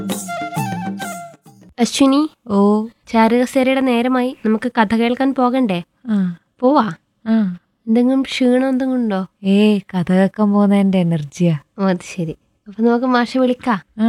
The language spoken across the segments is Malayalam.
അശ്വിനി, ഓ ചാരുകസേരയുടെ നേരമായി. നമുക്ക് കഥ കേൾക്കാൻ പോകണ്ടേ? ആ പോവാ. ആ എന്തെങ്കിലും ക്ഷീണം എന്തെങ്കിലും ഉണ്ടോ? കഥ കേൾക്കാൻ പോകുന്നതിന്റെ എനർജിയാ. ഓ, അത് ശരി. അപ്പൊ നമുക്ക് മാഷെ വിളിക്കാം. ആ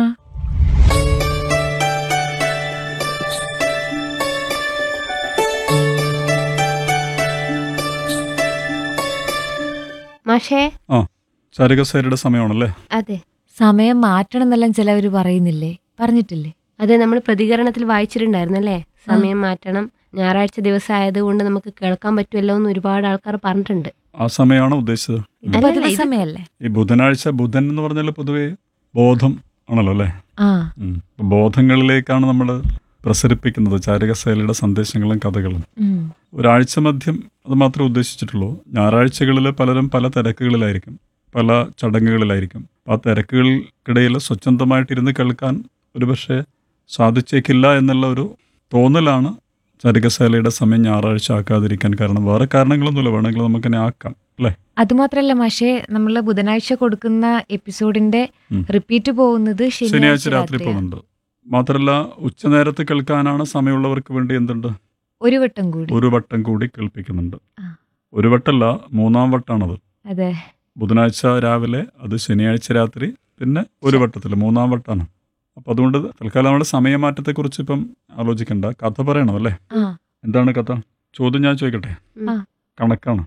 മാഷേ. ആ ചാരുകസേരയുടെ സമയമാണല്ലേ? അതെ സമയം മാറ്റണം എന്നെല്ലാം ചിലവര് പറയുന്നില്ലേ, പറഞ്ഞിട്ടില്ലേ? അതെ, നമ്മൾ പ്രതികരണത്തിൽ വായിച്ചിട്ടുണ്ടായിരുന്നല്ലേ? സമയം മാറ്റണം, ഞായറാഴ്ച ദിവസം ആയതുകൊണ്ട് നമുക്ക് കേൾക്കാൻ പറ്റുമല്ലോ എന്ന് ഒരുപാട് ആൾക്കാർ പറഞ്ഞിട്ടുണ്ട്. ആ സമയമാണോ ഉദ്ദേശിച്ചത്? ഇത് അല്ലല്ല, പതിവ് ഇത് സമയല്ലേ? ഈ ബുധനാഴ്ച, ബുധൻ എന്ന് പറഞ്ഞാൽ പൊതുവേ ബോധം ആണല്ലോ അല്ലേ? ആ അപ്പൊ ബോധങ്ങളിലേക്കാണ് നമ്മൾ പ്രസരിപ്പിക്കുന്നത് ചാരുകസേരയുടെ സന്ദേശങ്ങളും കഥകളും. ഉം. ഒരാഴ്ച മധ്യം അത് മാത്രമേ ഉദ്ദേശിച്ചിട്ടുള്ളൂ. ഞായറാഴ്ചകളിൽ പലരും പല തിരക്കുകളിലായിരിക്കും, പല ചടങ്ങുകളിലായിരിക്കും. ആ തിരക്കുകൾക്കിടയിൽ സ്വച്ഛന്തമായിട്ടിരുന്ന് കേൾക്കാൻ ഒരുപക്ഷെ സാധിച്ചേക്കില്ല എന്നുള്ള ഒരു തോന്നലാണ് ചാരുകസേരയുടെ സമയം ഞായറാഴ്ച ആക്കാതിരിക്കാൻ കാരണം. വേറെ കാരണങ്ങളൊന്നുമില്ല, വേണമെങ്കിൽ നമുക്കിനെ ആക്കാം അല്ലേ? അതുമാത്രല്ല മാഷേ, നമ്മള് ബുധനാഴ്ച കൊടുക്കുന്ന എപ്പിസോഡിന്റെ റിപ്പീറ്റ് പോകുന്നത് ശനിയാഴ്ച രാത്രി പോകുന്നുണ്ട്. മാത്രമല്ല ഉച്ചനേരത്ത് കേൾക്കാനാണ് സമയമുള്ളവർക്ക് വേണ്ടി എന്തുണ്ട്, ഒരു വട്ടം കൂടി. ഒരു വട്ടം കൂടി കേൾപ്പിക്കുന്നുണ്ട്. ആ. ഒരു വട്ടമല്ല, 3-ാം വട്ടാണത്. അതെ. ബുധനാഴ്ച രാവിലെ, അത് ശനിയാഴ്ച രാത്രി, പിന്നെ ഒരു വട്ടത്തിൽ 3-ാം വട്ടാണ്. അപ്പം അതുകൊണ്ട് തൽക്കാലം നമ്മുടെ സമയമാറ്റത്തെക്കുറിച്ച് ഇപ്പം ആലോചിക്കണ്ട, കഥ പറയണം അല്ലേ? ആ എന്താണ് കഥ? ചോദ്യം ഞാൻ ചോദിക്കട്ടെ? ആ. കണക്കാണ്.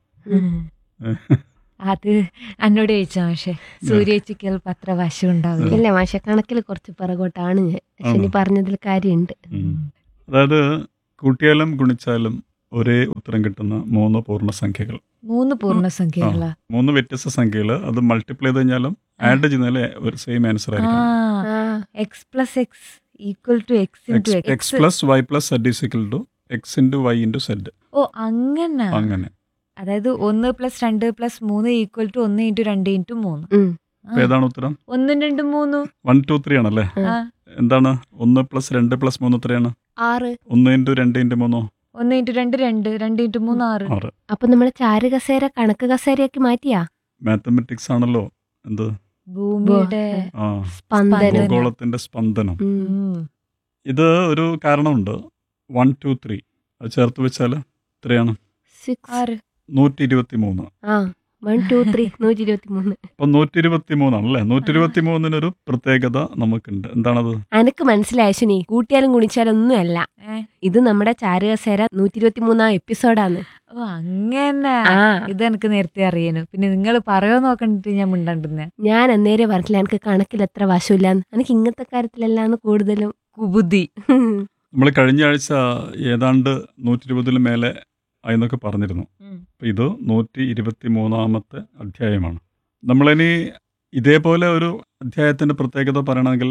അത് എന്നോട് ചോദിച്ചാ മാഷേ. സൂര്യേച്ചിക്ക് അത്ര വശം ഉണ്ടാവില്ല. ഇല്ല മാഷെ, കണക്കിൽ കുറച്ച് പിറകോട്ടാണ് ഞാൻ. അശ്വിനി പറഞ്ഞതിൽ കാര്യമുണ്ട്. അതായത് കൂട്ടിയാലും ഗുണിച്ചാലും ഒരേ ഉത്തരം കിട്ടുന്ന 3 പൂർണ്ണസംഖ്യകൾ. 3 പൂർണ്ണസംഖ്യകളാ? 3 വ്യത്യസ്ത സംഖ്യകൾ, അത് മൾട്ടിപ്ലൈ ചെയ്ത് കഴിഞ്ഞാലും ആഡ് ചെയ്യുന്നതിൽ ഒരു സെയിം ആൻസർ ആയിരിക്കും. X plus X equal to X into X plus Y plus Z is equal to X into Y into Z. ഓ അങ്ങനെ. അങ്ങനെ. അതായത് 1 + 2 + 3 ഈക്വൽ ടു 1 × 2 × 3. അപ്പൊ ഏതാണ് ഉത്തരം? 1 2 3. 1 2 3 ആണല്ലേ? എന്താണ് 1 + 2 + 3 എത്രയാണ്? 6. 1 × 2 × 3 1 × 2 2, 2 × 3 6. 6. അപ്പൊ നമ്മള് ചാരുകസേര കണക്ക് കസേരയാക്കി മാറ്റിയാ? മാത്തമെറ്റിക്സ് ആണല്ലോ എന്ത്? ഭൂമിയുടെ ആ, സ്പന്ദനം. ഭൂഗോളത്തിന്റെ സ്പന്ദനം. ഉം. ഇത് ഒരു കാരണമുണ്ട്. 1 2 3 അത് ചേർത്ത് വെച്ചാൽ എത്രയാണ്? 6. 123. ആ, 1 2 3 123. അപ്പം 123 ആണല്ലേ? 123-നൊരു പ്രത്യേകത നമുക്കുണ്ട്. എന്താണത്? അനക്ക് മനസ്സിലായ അശ്വിനി, കൂട്ടിയാലും ഗുണിച്ചാലും ഒന്നുമല്ല. ഇത് നമ്മുടെ ചാരുകസേര 123-ാം എപ്പിസോഡാണ്. ഓ അങ്ങനെ. ആ, ഇത് എനിക്ക് നേരത്തെ അറിയാനു. പിന്നെ നിങ്ങൾ പറയോ നോക്കണ്ടിട്ട് ഞാൻ മിണ്ടാണ്ടിരുന്നേ. ഞാൻ അന്നേരം പറഞ്ഞില്ല എനിക്ക് കണക്കിൽ എത്ര വശമില്ലാന്ന്. എനിക്ക് ഇങ്ങനത്തെ കാര്യത്തിലെല്ലാം കൂടുതലും കുബുദ്ധി. നമ്മൾ കഴിഞ്ഞ ആഴ്ച ഏതാണ്ട് 120-ലും മേലെ ആയെന്നൊക്കെ പറഞ്ഞിരുന്നു. അപ്പം ഇത് 123-ാമത്തെ അധ്യായമാണ്. നമ്മളിനി ഇതേപോലെ ഒരു അധ്യായത്തിൻ്റെ പ്രത്യേകത പറയണമെങ്കിൽ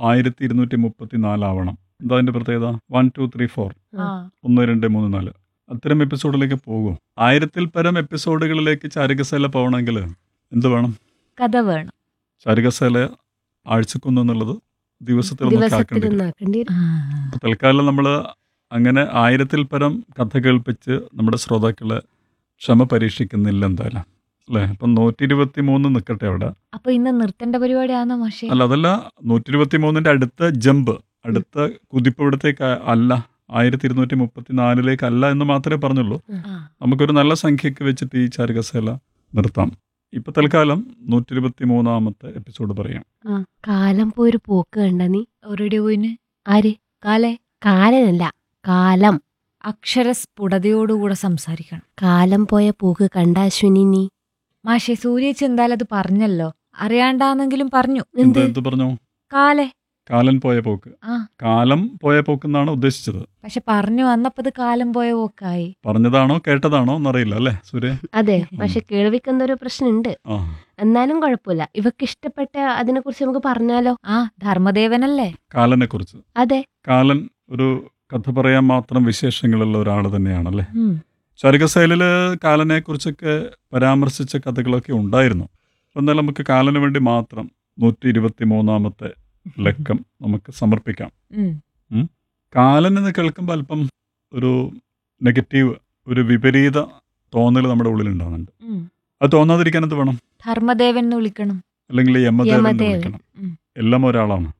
1234 ആവണം. എന്താ അതിൻ്റെ പ്രത്യേകത? 1 2 3 4 1 2 3 4 അത്തരം എപ്പിസോഡിലേക്ക് പോകും. 1000-ൽ പരം എപ്പിസോഡുകളിലേക്ക് ചാരുകസേല പോകണമെങ്കിൽ എന്ത് വേണം? കഥ വേണം. ചാരുകസേല ആഴ്ചക്കൊന്നെന്നുള്ളത് ദിവസത്തിൽ ആക്കേണ്ടി വരും. അപ്പോൾ തൽക്കാലം നമ്മൾ അങ്ങനെ 1000-ൽ പരം കഥ കേൾപ്പിച്ച് നമ്മുടെ ശ്രോതാക്കളെ ക്ഷമ പരീക്ഷിക്കുന്നില്ല എന്തായാലും അല്ലേ? അപ്പം 123 നിൽക്കട്ടെ അവിടെ. അപ്പൊ ഇന്ന് നിർത്തേണ്ട പരിപാടിയാണോ മാഷേ? അല്ല, അതല്ല, 123-ന്റെ അടുത്ത ജമ്പ്, അടുത്ത കുതിപ്പ് ഇവിടത്തേക്ക് അല്ല, 1234-ലേക്ക് അല്ല എന്ന് മാത്രമേ പറഞ്ഞുള്ളൂ. നമുക്കൊരു നല്ല സംഖ്യക്ക് വെച്ചിട്ട് ഈ ചാരുകസേല നിർത്താം. ഇപ്പൊ തൽക്കാലം 123-ാമത്തെ എപ്പിസോഡ് പറയാം. കാലം പോയൊരു പോക്ക് കണ്ട നീ? ഓൾറെഡി പോയിന്. ആര്? കാലേ? കാലനല്ല, കാലം. അക്ഷരസ്ഫുടതയോടുകൂടെ സംസാരിക്കണം. കാലം പോയ പോക്ക് കണ്ട അശ്വിനി നീ? മാഷേ, സൂര്യേച്ചി എന്തായാലും അത് പറഞ്ഞല്ലോ, അറിയാണ്ടാന്നെങ്കിലും പറഞ്ഞു. എന്ത് പറഞ്ഞു? കാലേ. കാലൻ പോയ പോക്ക്. ആ, കാലം പോയ പോക്കെന്നാണ് ഉദ്ദേശിച്ചത്. പക്ഷെ പറഞ്ഞു വന്നപ്പോ അത് കാലം പോയ പോക്കായി. പറഞ്ഞതാണോ കേട്ടതാണോ എന്നറിയില്ല അല്ലേ സൂര്യ? അതെ, പക്ഷെ കേൾവിക്കെന്തൊരു പ്രശ്നമുണ്ട്. ആ, എന്നാലും കുഴപ്പമില്ല. ഇവക്ക് ഇഷ്ടപ്പെട്ട അതിനെ കുറിച്ച് നമുക്ക് പറഞ്ഞാലോ? ആ, ധർമ്മദേവനല്ലേ? കാലനെ കുറിച്ച്. അതെ. കാലൻ ഒരു കഥ പറയാൻ മാത്രം വിശേഷങ്ങളുള്ള ഒരാൾ തന്നെയാണല്ലേ? ഉം. ചാരുകസേലയില് കാലനെ കുറിച്ചൊക്കെ പരാമർശിച്ച കഥകളൊക്കെ ഉണ്ടായിരുന്നു. എന്നാൽ നമുക്ക് കാലന് വേണ്ടി മാത്രം 123-ാമത്തെ ലക്കം നമുക്ക് സമർപ്പിക്കാം. ഉം. കാലൻ എന്ന് കേൾക്കുമ്പോൾ അല്പം ഒരു നെഗറ്റീവ്, ഒരു വിപരീത തോന്നൽ നമ്മുടെ ഉള്ളിൽ ഉണ്ടാകുന്നുണ്ട്. ഉം. അത് തോന്നാതിരിക്കാൻ എന്ത് വേണം? ധർമ്മദേവൻ എന്ന് വിളിക്കണം, അല്ലെങ്കിൽ യമദേവൻ എന്ന് യമദേവൻ. വിളിക്കണം. ഉം. എല്ലാം ഒരാളാണ്.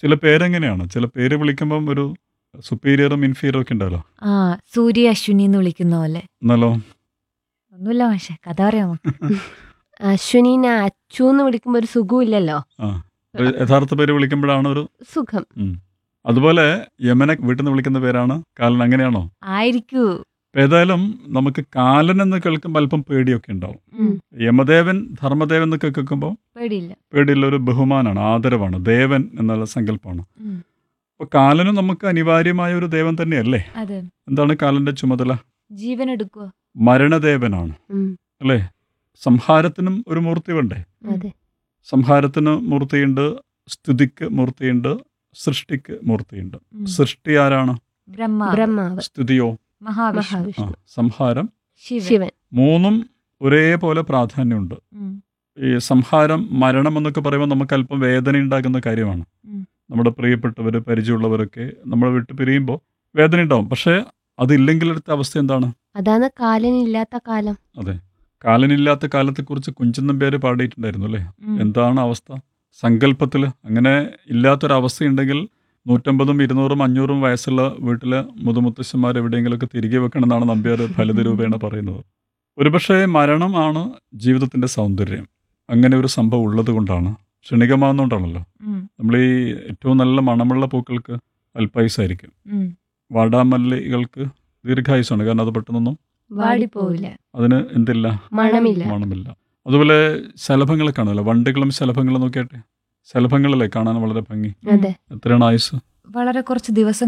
ചില പേരെങ്ങനെയാണ്, ചില പേര് വിളിക്കുമ്പം ഒരു സുപ്പീരിയറും ഇൻഫീരിയറും ഒക്കെ ഉണ്ടല്ലോ. ആ സൂര്യ അശ്വിനി എന്ന് വിളിക്കുന്ന പോലെ. എന്നാലോ ഒന്നുമില്ല മാഷെ, കഥ പറയാമോ? അശ്വിനീനെ അച്ചു എന്ന് വിളിക്കുമ്പോ ഒരു സുഖമില്ലല്ലോ. ആ ഒരു യഥാർത്ഥ പേര് വിളിക്കുമ്പോഴാണ് ഒരു സുഖം. അതുപോലെ യമനെ വീട്ടിൽ നിന്ന് വിളിക്കുന്ന പേരാണ് കാലൻ, അങ്ങനെയാണോ? ആയിരിക്കൂ. ഏതായാലും നമുക്ക് കാലൻ എന്ന് കേൾക്കുമ്പോൾ അല്പം പേടിയൊക്കെ ഉണ്ടാവും. യമദേവൻ ധർമ്മദേവൻ എന്നൊക്കെ കേൾക്കുമ്പോൾ പേടിയില്ല. പേടിയുള്ള ഒരു ബഹുമാനാണ്, ആദരവാണ്, ദേവൻ എന്നുള്ള സങ്കല്പമാണ്. അപ്പൊ കാലനും നമുക്ക് അനിവാര്യമായ ഒരു ദേവൻ തന്നെയല്ലേ? അതെ. എന്താണ് കാലന്റെ ചുമതല? ജീവൻ എടുക്കുക. മരണദേവനാണ് അല്ലേ? സംഹാരത്തിനും ഒരു മൂർത്തി വേണ്ടേ? അതെ. സംഹാരത്തിന് മൂർത്തിയുണ്ട്, സ്തുതിക്ക് മൂർത്തിയുണ്ട്, സൃഷ്ടിക്ക് മൂർത്തിയുണ്ട്. സൃഷ്ടി ആരാണ്? ബ്രഹ്മാവ്. സ്തുതിയോ? മഹാവിഷ്ണു. സംഹാരം ശിവൻ. മൂന്നും ഒരേപോലെ പ്രാധാന്യമുണ്ട്. ഈ സംഹാരം, മരണം എന്നൊക്കെ പറയുമ്പോൾ നമുക്ക് അല്പം വേദന ഉണ്ടാകുന്ന കാര്യമാണ്. നമ്മുടെ പ്രിയപ്പെട്ടവർ, പരിചയമുള്ളവരൊക്കെ നമ്മൾ വിട്ട് പിരിയുമ്പോൾ വേദന ഉണ്ടാവും. പക്ഷേ അതില്ലെങ്കിലടുത്ത അവസ്ഥ എന്താണ്? അതാണ് കാലനില്ലാത്ത കാലം. അതെ, കാലനില്ലാത്ത കാലത്തെക്കുറിച്ച് കുഞ്ചൻ നമ്പ്യാർ പാടിയിട്ടുണ്ടായിരുന്നു അല്ലേ? എന്താണ് അവസ്ഥ? സങ്കല്പത്തിൽ അങ്ങനെ ഇല്ലാത്തൊരവസ്ഥയുണ്ടെങ്കിൽ 150, 200, 500 വയസ്സുള്ള വീട്ടിലെ മുതുമുത്തശ്ശന്മാർ എവിടെയെങ്കിലുമൊക്കെ തിരികെ വെക്കണം എന്നാണ് നമ്പ്യാർ ഫലിതരൂപേണ പറയുന്നത്. ഒരുപക്ഷെ മരണമാണ് ജീവിതത്തിൻ്റെ സൗന്ദര്യം. അങ്ങനെ ഒരു സംഭവം ഉള്ളത് കൊണ്ടാണ്, ക്ഷണികമാകുന്നതുകൊണ്ടാണല്ലോ. നമ്മൾ ഈ ഏറ്റവും നല്ല മണമുള്ള പൂക്കൾക്ക് അല്പായുസായിരിക്കും, വാടാമല്ലികൾക്ക് ദീർഘായുസാണ്. കാരണം അത് പെട്ടെന്നൊന്നും വാടിപ്പോവില്ല, അതിന് എന്തില്ല, മണമില്ല. അതുപോലെ ശലഭങ്ങളെ കാണുമല്ലോ, വണ്ടുകളും ശലഭങ്ങളും നോക്കിയാട്ടെ. ശലഭങ്ങളല്ലേ കാണാൻ വളരെ ഭംഗി. എത്രയാണ് ആയുസ്? വളരെ കുറച്ച്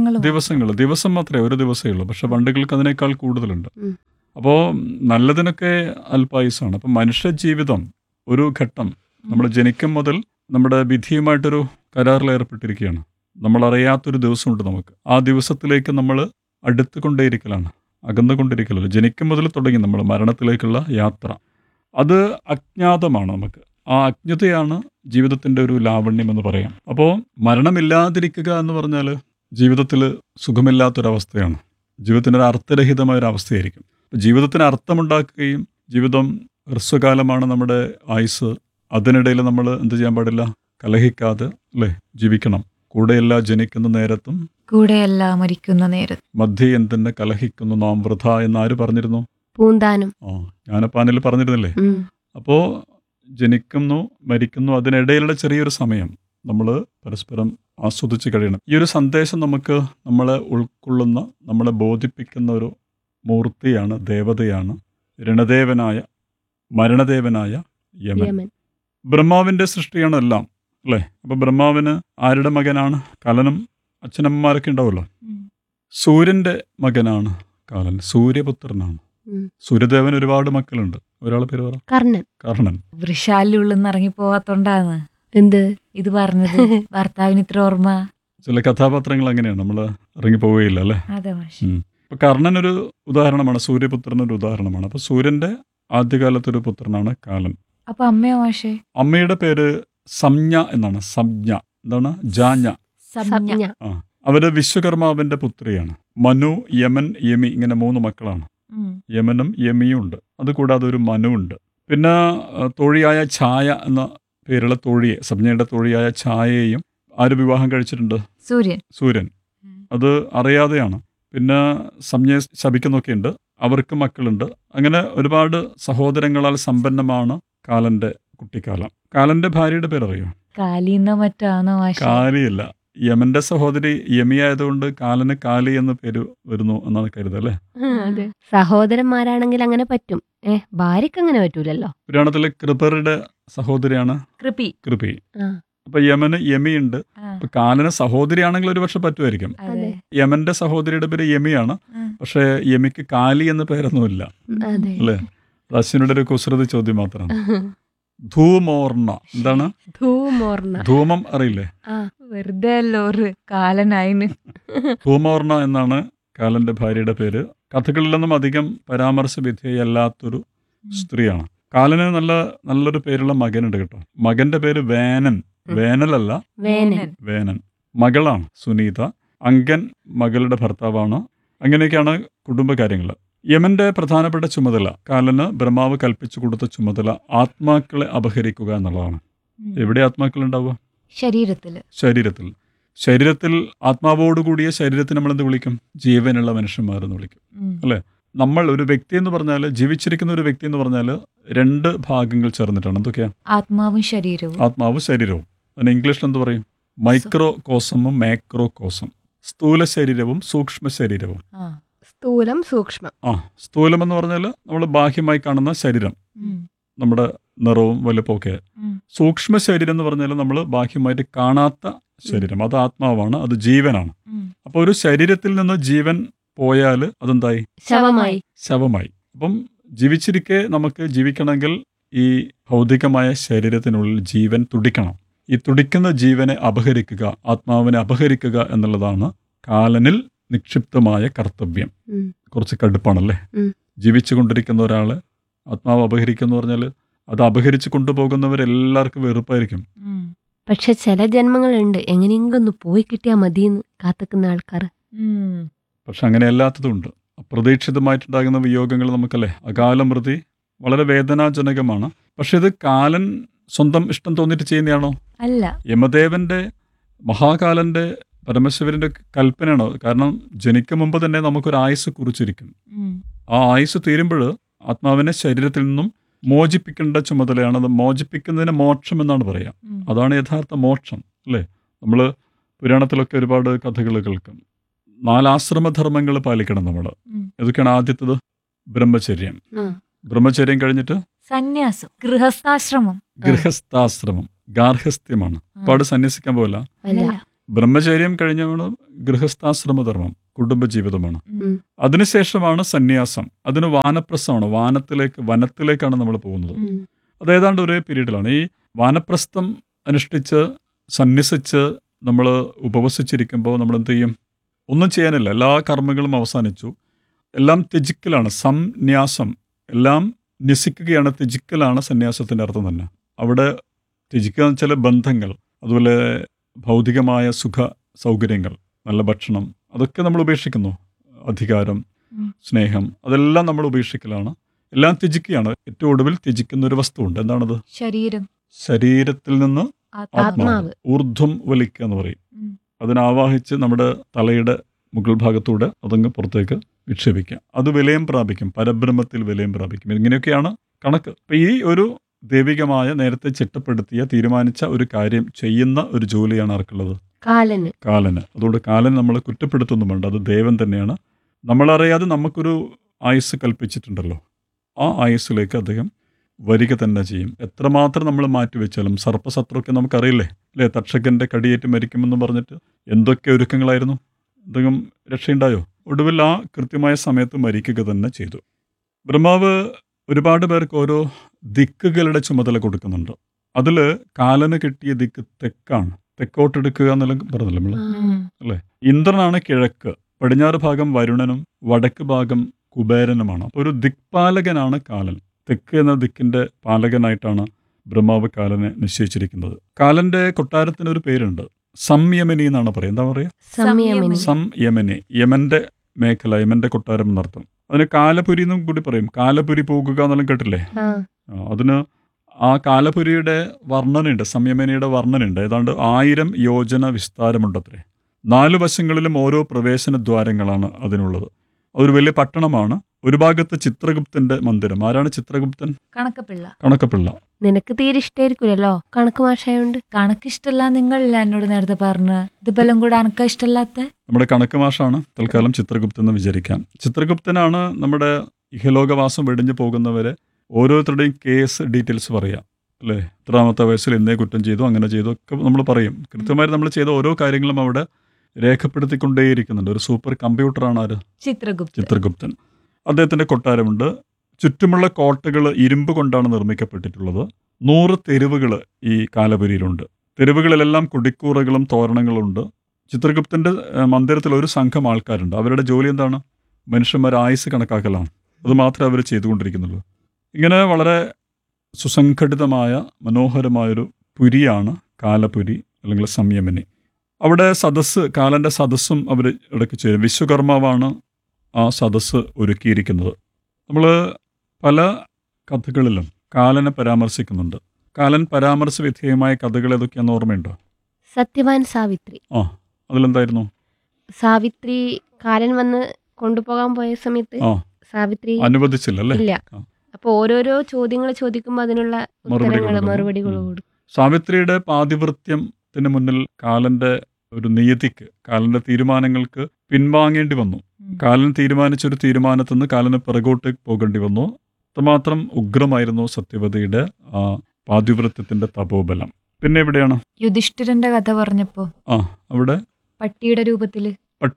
ദിവസം മാത്രമേ, ഒരു ദിവസമേ ഉള്ളൂ. പക്ഷെ വണ്ടുകൾക്ക് അതിനേക്കാൾ കൂടുതലുണ്ട്. അപ്പോൾ നല്ലതിനൊക്കെ അല്പായുസാണ്. അപ്പം മനുഷ്യ ജീവിതം ഒരു ഘട്ടം, നമ്മൾ ജനിക്കും മുതൽ നമ്മുടെ വിധിയുമായിട്ടൊരു കരാറിൽ ഏർപ്പെട്ടിരിക്കുകയാണ്. നമ്മളറിയാത്തൊരു ദിവസമുണ്ട് നമുക്ക്. ആ ദിവസത്തിലേക്ക് നമ്മൾ അടുത്തുകൊണ്ടേയിരിക്കലാണ്, അകന്നുകൊണ്ടിരിക്കലല്ല. ജനിക്കും മുതൽ തുടങ്ങി നമ്മൾ മരണത്തിലേക്കുള്ള യാത്ര. അത് അജ്ഞാതമാണ് നമുക്ക്. ആ അജ്ഞതയാണ് ജീവിതത്തിൻ്റെ ഒരു ലാവണ്യം എന്ന് പറയാം. അപ്പോൾ മരണമില്ലാതിരിക്കുക എന്ന് പറഞ്ഞാൽ ജീവിതത്തിൽ സുഖമില്ലാത്തൊരവസ്ഥയാണ്. ജീവിതത്തിൻ്റെ ഒരു അർത്ഥരഹിതമായ ഒരു അവസ്ഥയായിരിക്കും. ജീവിതത്തിന് അർത്ഥമുണ്ടാക്കുകയും, ജീവിതം ഹ്രസ്വകാലമാണ് നമ്മുടെ ആയുസ്, അതിനിടയിൽ നമ്മൾ എന്ത് ചെയ്യാൻ പാടില്ല? കലഹിക്കാതെ അല്ലേ ജീവിക്കണം. കൂടെയല്ല ജനിക്കുന്ന നേരത്തും കൂടെയല്ല മരിക്കുന്ന നേരത്തും മധ്യ എന്തിനെ കലഹിക്കുന്നു നാം വൃഥ എന്നാര് പറഞ്ഞിരുന്നു? പൂന്താനം. ജ്ഞാനപ്പാനിൽ പറഞ്ഞിരുന്നില്ലേ? അപ്പോൾ ജനിക്കുന്നു, മരിക്കുന്നു, അതിനിടയിലുള്ള ചെറിയൊരു സമയം നമ്മൾ പരസ്പരം ആസ്വദിച്ച് കഴിയണം. ഈ ഒരു സന്ദേശം നമുക്ക് നമ്മളെ ഉൾക്കൊള്ളുന്ന, നമ്മളെ ബോധിപ്പിക്കുന്ന ഒരു മൂർത്തിയാണ്, ദേവതയാണ് രണദേവനായ, മരണദേവനായ യമൻ. ബ്രഹ്മാവിൻ്റെ സൃഷ്ടിയാണ് എല്ലാം അല്ലേ? അപ്പോൾ ബ്രഹ്മാവിന് ആരുടെ മകനാണ്? കാലനും അച്ഛനമ്മമാരൊക്കെ ഉണ്ടാവുമല്ലോ. സൂര്യൻ്റെ മകനാണ് കാലൻ, സൂര്യപുത്രനാണ്. സൂര്യദേവൻ ഒരുപാട് മക്കളുണ്ട്. ഒരാളെ പേര് പറ. കർണൻ. വൃഷാലുള്ളെന്ന് ഇറങ്ങി പോവാത്തോണ്ടാണ് എന്ത് ഇത് പറഞ്ഞത്. ഭർത്താവിന് ഇത്ര ഓർമ്മ. ചില കഥാപാത്രങ്ങൾ അങ്ങനെയാണ്, നമ്മൾ ഇറങ്ങി പോവുകയില്ല അല്ലേ? ഇപ്പൊ കർണൻ ഒരു ഉദാഹരണമാണ്, സൂര്യപുത്രൻ ഒരു ഉദാഹരണമാണ്. അപ്പൊ സൂര്യന്റെ ആദ്യകാലത്തൊരു പുത്രനാണ് കാലൻ. അപ്പൊ അമ്മയോ മാഷേ? അമ്മയുടെ പേര് സംജ്ഞ എന്നാണ്. സംജ്ഞ എന്താണ്? ജാഞ്ഞ. അവര് വിശ്വകർമാവിന്റെ പുത്രിയാണ്. മനു, യമൻ, യമി, ഇങ്ങനെ 3 മക്കളാണ്. യമനും യമിയും ഉണ്ട്. അതുകൂടാതെ ഒരു മനു ഉണ്ട്. പിന്നെ തോഴിയായ ഛായ എന്ന പേരുള്ള തോഴിയെ, സംജ്ഞയുടെ തോഴിയായ ഛായയെയും ആര് വിവാഹം കഴിച്ചിട്ടുണ്ട്? സൂര്യൻ. അത് അറിയാതെയാണ്. പിന്നെ സംജ്ഞയെ ശപിക്കുന്നൊക്കെ ഉണ്ട്. അവർക്ക് മക്കളുണ്ട്. അങ്ങനെ ഒരുപാട് സഹോദരങ്ങളാൽ സമ്പന്നമാണ് കാലന്റെ കുട്ടിക്കാലം. കാലന്റെ ഭാര്യയുടെ പേരറിയോ? കാലിയല്ല, യമന്റെ സഹോദരി യമി ആയതുകൊണ്ട് കാലന് കാലി എന്ന പേര് വരുന്നു എന്നാണ് കരുതല്ലേ? സഹോദരന്മാരാണെങ്കിൽ അങ്ങനെ പറ്റും, ഭാര്യക്ക് അങ്ങനെ പറ്റൂലല്ലോ. പുരാണത്തിലെ കൃപരുടെ സഹോദരിയാണ് കൃപി. അപ്പൊ യമന് യമിയുണ്ട്. അപ്പൊ കാലന് സഹോദരിയാണെങ്കിൽ ഒരു പക്ഷെ പറ്റുമായിരിക്കും. യമന്റെ സഹോദരിയുടെ പേര് യമിയാണ്. പക്ഷെ യമിക്ക് കാലി എന്ന പേരൊന്നുമില്ല അല്ലേ? അശ്വിനുടെ ഒരു കുസൃതി ചോദ്യം മാത്രമാണ്. ധൂമോർണ. എന്താണ് ധൂമം? അറിയില്ലേ? വെറുതെ കാലനായിന്. ധൂമോർണ എന്നാണ് കാലന്റെ ഭാര്യയുടെ പേര്. കഥകളിലൊന്നും അധികം പരാമർശ വിധേയല്ലാത്തൊരു സ്ത്രീയാണ്. കാലന് നല്ലൊരു പേരുള്ള മകനുണ്ട് കേട്ടോ. മകന്റെ പേര് വേനൻ. വേനലല്ല, വേനൻ. മകളാണ് സുനീത. അങ്കൻ മകളുടെ ഭർത്താവാണ്. അങ്ങനെയൊക്കെയാണ് കുടുംബകാര്യങ്ങൾ. യമന്റെ പ്രധാനപ്പെട്ട ചുമതല, കാലന് ബ്രഹ്മാവ് കൽപ്പിച്ചു കൊടുത്ത ചുമതല ആത്മാക്കളെ അപഹരിക്കുക എന്നുള്ളതാണ്. എവിടെ ആത്മാക്കൾ ഉണ്ടാവുക? ശരീരത്തിൽ. ശരീരത്തിൽ ആത്മാവോടുകൂടിയ ശരീരത്തിന് നമ്മൾ എന്ത് വിളിക്കും? ജീവനുള്ള മനുഷ്യന്മാരെന്ന് വിളിക്കും. അല്ലേ? നമ്മൾ ഒരു വ്യക്തി എന്ന് പറഞ്ഞാൽ, ജീവിച്ചിരിക്കുന്ന ഒരു വ്യക്തി എന്ന് പറഞ്ഞാൽ 2 ഭാഗങ്ങൾ ചേർന്നിട്ടാണ്. എന്തൊക്കെയാ? ആത്മാവും ശരീരവും. ആത്മാവും ശരീരവും. അതിന് ഇംഗ്ലീഷിൽ എന്ത് പറയും? Micro കോസമും macro കോസം. സ്ഥൂല ശരീരവും സൂക്ഷ്മ ശരീരവും. സ്ഥൂലം, സൂക്ഷ്മം. സ്ഥൂലം എന്ന് പറഞ്ഞാൽ നമ്മൾ ബാഹ്യമായി കാണുന്ന ശരീരം, നമ്മുടെ നിറവും വലുപ്പമൊക്കെ. സൂക്ഷ്മ ശരീരം എന്ന് പറഞ്ഞാൽ നമ്മൾ ബാഹ്യമായിട്ട് കാണാത്ത ശരീരം, അത് ആത്മാവാണ്, അത് ജീവനാണ്. അപ്പോൾ ഒരു ശരീരത്തിൽ നിന്ന് ജീവൻ പോയാൽ അതെന്തായി? ശവമായി. അപ്പം ജീവിച്ചിരിക്കെ നമുക്ക് ജീവിക്കണമെങ്കിൽ ഈ ഭൗതികമായ ശരീരത്തിനുള്ളിൽ ജീവൻ തുടിക്കണം. ഈ തുടിക്കുന്ന ജീവനെ അപഹരിക്കുക, ആത്മാവിനെ അപഹരിക്കുക എന്നുള്ളതാണ് കാലനിൽ നിക്ഷിപ്തമായ കർത്തവ്യം. കുറച്ച് കടുപ്പാണല്ലേ? ജീവിച്ചുകൊണ്ടിരിക്കുന്ന ഒരാള് ആത്മാവ് അപഹരിക്കുന്ന പറഞ്ഞാൽ അത് അപഹരിച്ച് കൊണ്ടുപോകുന്നവരെല്ലാവർക്കും വെറുപ്പായിരിക്കും. പക്ഷെ ചില ജന്മങ്ങളുണ്ട് എങ്ങനെയെങ്കിലും ഒന്ന് പോയി കിട്ടിയാൽ മതിയെന്ന് കാത്തുക്കുന്ന ആൾക്കാർ. പക്ഷെ അങ്ങനെ അല്ലാത്തതുണ്ട്. അപ്രതീക്ഷിതമായിട്ടുണ്ടാകുന്ന വിയോഗങ്ങൾ നമുക്കല്ലേ, അകാല മൃതി വളരെ വേദനാജനകമാണ്. പക്ഷെ ഇത് കാലൻ സ്വന്തം ഇഷ്ടം തോന്നിയിട്ട് ചെയ്യുന്നതാണോ? അല്ല. യമദേവന്റെ, മഹാകാലന്റെ, പരമശിവന്റെ കൽപ്പനയാണോ? കാരണം ജനിക്കും മുമ്പ് തന്നെ നമുക്കൊരു ആയുസ് കുറിച്ചിരിക്കും. ആ ആയുസ് തീരുമ്പോൾ ആത്മാവിനെ ശരീരത്തിൽ നിന്നും മോചിപ്പിക്കേണ്ട ചുമതലയാണ്. അത് മോചിപ്പിക്കുന്നതിന് മോക്ഷം എന്നാണ് പറയുക. അതാണ് യഥാർത്ഥ മോക്ഷം, അല്ലേ? നമ്മൾ പുരാണത്തിലൊക്കെ ഒരുപാട് കഥകൾ കേൾക്കും. 4 ആശ്രമധർമ്മങ്ങൾ പാലിക്കണം നമ്മൾ. ഏതൊക്കെയാണ്? ആദ്യത്തത് ബ്രഹ്മചര്യം. ബ്രഹ്മചര്യം കഴിഞ്ഞിട്ട് സന്യാസം, ഗൃഹസ്ഥാശ്രമം. ഗാർഹസ്ഥ്യമാണ്. ഒരുപാട് സന്യസിക്കാൻ പോകില്ല. ബ്രഹ്മചര്യം കഴിഞ്ഞാണ് ഗൃഹസ്ഥാശ്രമധർമ്മം, കുടുംബജീവിതമാണ്. അതിനുശേഷമാണ് സന്യാസം. അതിന് വാനപ്രസ്ഥമാണ്. വനത്തിലേക്കാണ് നമ്മൾ പോകുന്നത്. അത് ഏതാണ്ട് ഒരേ പീരീഡിലാണ്. ഈ വാനപ്രസ്ഥം അനുഷ്ഠിച്ച് സന്യസിച്ച് നമ്മൾ ഉപവസിച്ചിരിക്കുമ്പോൾ നമ്മൾ എന്ത് ചെയ്യും? ഒന്നും ചെയ്യാനില്ല. എല്ലാ കർമ്മങ്ങളും അവസാനിച്ചു. എല്ലാം ത്യജിക്കലാണ്. സംന്യാസം, എല്ലാം ന്യസിക്കുകയാണ്. ത്യജിക്കലാണ് സന്യാസത്തിൻ്റെ അർത്ഥം തന്നെ. അവിടെ ത്യജിക്കുക എന്ന് വെച്ചാൽ ബന്ധങ്ങൾ, അതുപോലെ ഭൗതികമായ സുഖ സൗകര്യങ്ങൾ, നല്ല ഭക്ഷണം, അതൊക്കെ നമ്മൾ ഉപേക്ഷിക്കുന്നു. അധികാരം, സ്നേഹം, അതെല്ലാം നമ്മൾ ഉപേക്ഷിക്കലാണ്. എല്ലാം ത്യജിക്കുകയാണ്. ഏറ്റവും ഒടുവിൽ ത്യജിക്കുന്ന ഒരു വസ്തുവുണ്ട്. എന്താണത്? ശരീരത്തിൽ നിന്ന് ആത്മാവ്. ഊർധ്വം വലിക്കുക എന്ന് പറയും. അതിനാവാഹിച്ച് നമ്മുടെ തലയുടെ മുകൾ ഭാഗത്തൂടെ അതങ്ങ് പുറത്തേക്ക് വിക്ഷേപിക്കുക. അത് വിലയം പ്രാപിക്കും, പരബ്രഹ്മത്തിൽ വിലയം പ്രാപിക്കും. ഇങ്ങനെയൊക്കെയാണ് കണക്ക്. അപ്പം ഈ ഒരു ദൈവികമായ, നേരത്തെ ചിട്ടപ്പെടുത്തിയ, തീരുമാനിച്ച ഒരു കാര്യം ചെയ്യുന്ന ഒരു ജോലിയാണ് ആർക്കുള്ളത്? കാലന്. അതുകൊണ്ട് കാലൻ നമ്മളെ കുറ്റപ്പെടുത്തൊന്നും വേണ്ട. അത് ദേവൻ തന്നെയാണ്. നമ്മളറിയാതെ നമുക്കൊരു ആയുസ് കൽപ്പിച്ചിട്ടുണ്ടല്ലോ. ആ ആയുസ്സിലേക്ക് അദ്ദേഹം വരിക തന്നെ ചെയ്യും. എത്രമാത്രം നമ്മൾ മാറ്റിവെച്ചാലും. സർപ്പശത്രുവൊക്കെ നമുക്കറിയില്ലേ, അല്ലേ? തക്ഷകന്റെ കടിയേറ്റ് മരിക്കുമെന്ന് പറഞ്ഞിട്ട് എന്തൊക്കെ ഒരുക്കങ്ങളായിരുന്നു. എന്തെങ്കിലും രക്ഷയുണ്ടായോ? ഒടുവിൽ ആ കൃത്യമായ സമയത്ത് മരിക്കുക തന്നെ ചെയ്തു. ബ്രഹ്മാവ് ഒരുപാട് പേർക്ക് ഓരോ ദിക്കുകളുടെ ചുമതല കൊടുക്കുന്നുണ്ട്. അതിൽ കാലന് കിട്ടിയ ദിക്ക് തെക്കാണ്. തെക്കോട്ടെടുക്കുക എന്നെല്ലാം പറഞ്ഞല്ലോ നമ്മൾ, അല്ലേ? ഇന്ദ്രനാണ് കിഴക്ക്, പടിഞ്ഞാറ് ഭാഗം വരുണനും വടക്ക് ഭാഗം കുബേരനുമാണ്. അപ്പോൾ ഒരു ദിക്പാലകനാണ് കാലൻ. തെക്ക് എന്ന ദിക്കിന്റെ പാലകനായിട്ടാണ് ബ്രഹ്മാവ് കാലനെ നിശ്ചയിച്ചിരിക്കുന്നത്. കാലന്റെ കൊട്ടാരത്തിന് ഒരു പേരുണ്ട്, സംയമനി എന്നാണ് പറയുക. എന്താ പറയുക? സംയമനി. യമന്റെ മേഖല, യമന്റെ കൊട്ടാരം എന്നർത്ഥം. അതിന് കാലപുരി എന്നും കൂടി പറയും. കാലപുരി പോകുക എന്നെല്ലാം കേട്ടില്ലേ? അതിന് ആ കാലപുരിയുടെ വർണ്ണനയുണ്ട്, സംയമനിയുടെ വർണ്ണനയുണ്ട്. ഏതാണ്ട് 1000 യോജന വിസ്താരമുണ്ടത്രേ. 4 വശങ്ങളിലും ഓരോ പ്രവേശന ദ്വാരങ്ങളാണ് അതിനുള്ളത്. അതൊരു വലിയ പട്ടണമാണ്. ഒരു ഭാഗത്ത് ചിത്രഗുപ്തന്റെ മന്ദിരം. ആരാണ് ചിത്രഗുപ്തൻ? കണക്കപ്പിള്ള. നിനക്ക് തീരെ ഇഷ്ടമായിരിക്കുമല്ലോ കണക്ക് മാഷായോണ്ട്. കണക്ക് ഇഷ്ടമല്ല നിങ്ങളല്ല എന്നോട് നേരത്തെ പറഞ്ഞ്. ഇതെല്ലാം കൂടെ അനക്ക ഇഷ്ടമല്ലാത്ത നമ്മുടെ കണക്ക് മാഷാണ്. തൽക്കാലം ചിത്രഗുപ്തൻ എന്ന് വിചാരിക്കാം. ചിത്രഗുപ്തനാണ് നമ്മുടെ ഇഹലോകവാസം വെടിഞ്ഞു പോകുന്നവരെ ഓരോരുത്തരുടെയും കേസ് ഡീറ്റെയിൽസ് പറയാം, അല്ലേ? എത്രാമത്തെ വയസ്സിൽ എന്നേ കുറ്റം ചെയ്തു, അങ്ങനെ ചെയ്തു ഒക്കെ നമ്മൾ പറയും. കൃത്യമായി നമ്മൾ ചെയ്ത ഓരോ കാര്യങ്ങളും അവിടെ രേഖപ്പെടുത്തിക്കൊണ്ടേയിരിക്കുന്നുണ്ട്. ഒരു സൂപ്പർ കമ്പ്യൂട്ടറാണ് ആര്? ചിത്രഗുപ്തൻ. അദ്ദേഹത്തിൻ്റെ കൊട്ടാരമുണ്ട്. ചുറ്റുമുള്ള കോട്ടകൾ ഇരുമ്പ് കൊണ്ടാണ് നിർമ്മിക്കപ്പെട്ടിട്ടുള്ളത്. 100 തെരുവുകൾ ഈ കാലപുരിയിലുണ്ട്. തെരുവുകളിലെല്ലാം കുടിക്കൂറകളും തോരണങ്ങളും ഉണ്ട്. ചിത്രഗുപ്തൻ്റെ മന്ദിരത്തിൽ ഒരു സംഘം ആൾക്കാരുണ്ട്. അവരുടെ ജോലി എന്താണ്? മനുഷ്യന്മാർ ആയുസ് കണക്കാക്കലാണ്. അത് മാത്രമേ അവർ ചെയ്തുകൊണ്ടിരിക്കുന്നുള്ളൂ. ഇങ്ങനെ വളരെ സുസംഘടിതമായ മനോഹരമായൊരു പുരിയാണ് കാലപുരി അല്ലെങ്കിൽ സംയമനി. അവിടെ സദസ്സ്, കാലൻ്റെ സദസ്സും അവർ ഇടയ്ക്ക് ചേരും. വിശ്വകർമാവാണ് ആ സദസ്സ് ഒരുക്കിയിരിക്കുന്നത്. നമ്മൾ പല കഥകളിലും കാലനെ പരാമർശിക്കുന്നുണ്ട്. കാലൻ പരാമർശ വിധേയമായ കഥകൾ ഏതൊക്കെയാണെന്ന് ഓർമ്മയുണ്ടോ? സത്യവാൻ സാവിത്രി. അതിലെന്തായിരുന്നു? സാവിത്രി കാലൻ വന്ന് കൊണ്ടുപോകാൻ പോയ സമയത്ത് ആ സാവിത്രി അനുവദിച്ചില്ല അല്ലേ? ഇല്ല. ആ. അപ്പൊ ഓരോരോ ചോദ്യങ്ങൾ ചോദിക്കുമ്പോൾ അതിനുള്ള മറുപടികൾ കൊടുക്കും. സാവിത്രിയുടെ പാതിവൃത്യത്തിന് മുന്നിൽ കാലന്റെ ഒരു നീതിക്ക്, കാലന്റെ തീരുമാനങ്ങൾക്ക് പിൻവാങ്ങേണ്ടി വന്നു. കാലൻ തീരുമാനിച്ചൊരു തീരുമാനത്തിൽ നിന്ന് കാലന് പിറകോട്ട് പോകേണ്ടി വന്നു. അത്രമാത്രം ഉഗ്രമായിരുന്നു സത്യവതിയുടെ ആ പാതിവൃത്യത്തിന്റെ തപോബലം. പിന്നെ എവിടെയാണ്? യുധിഷ്ഠിരന്റെ കഥ പറഞ്ഞപ്പോ അവിടെ പട്ടിയുടെ രൂപത്തില്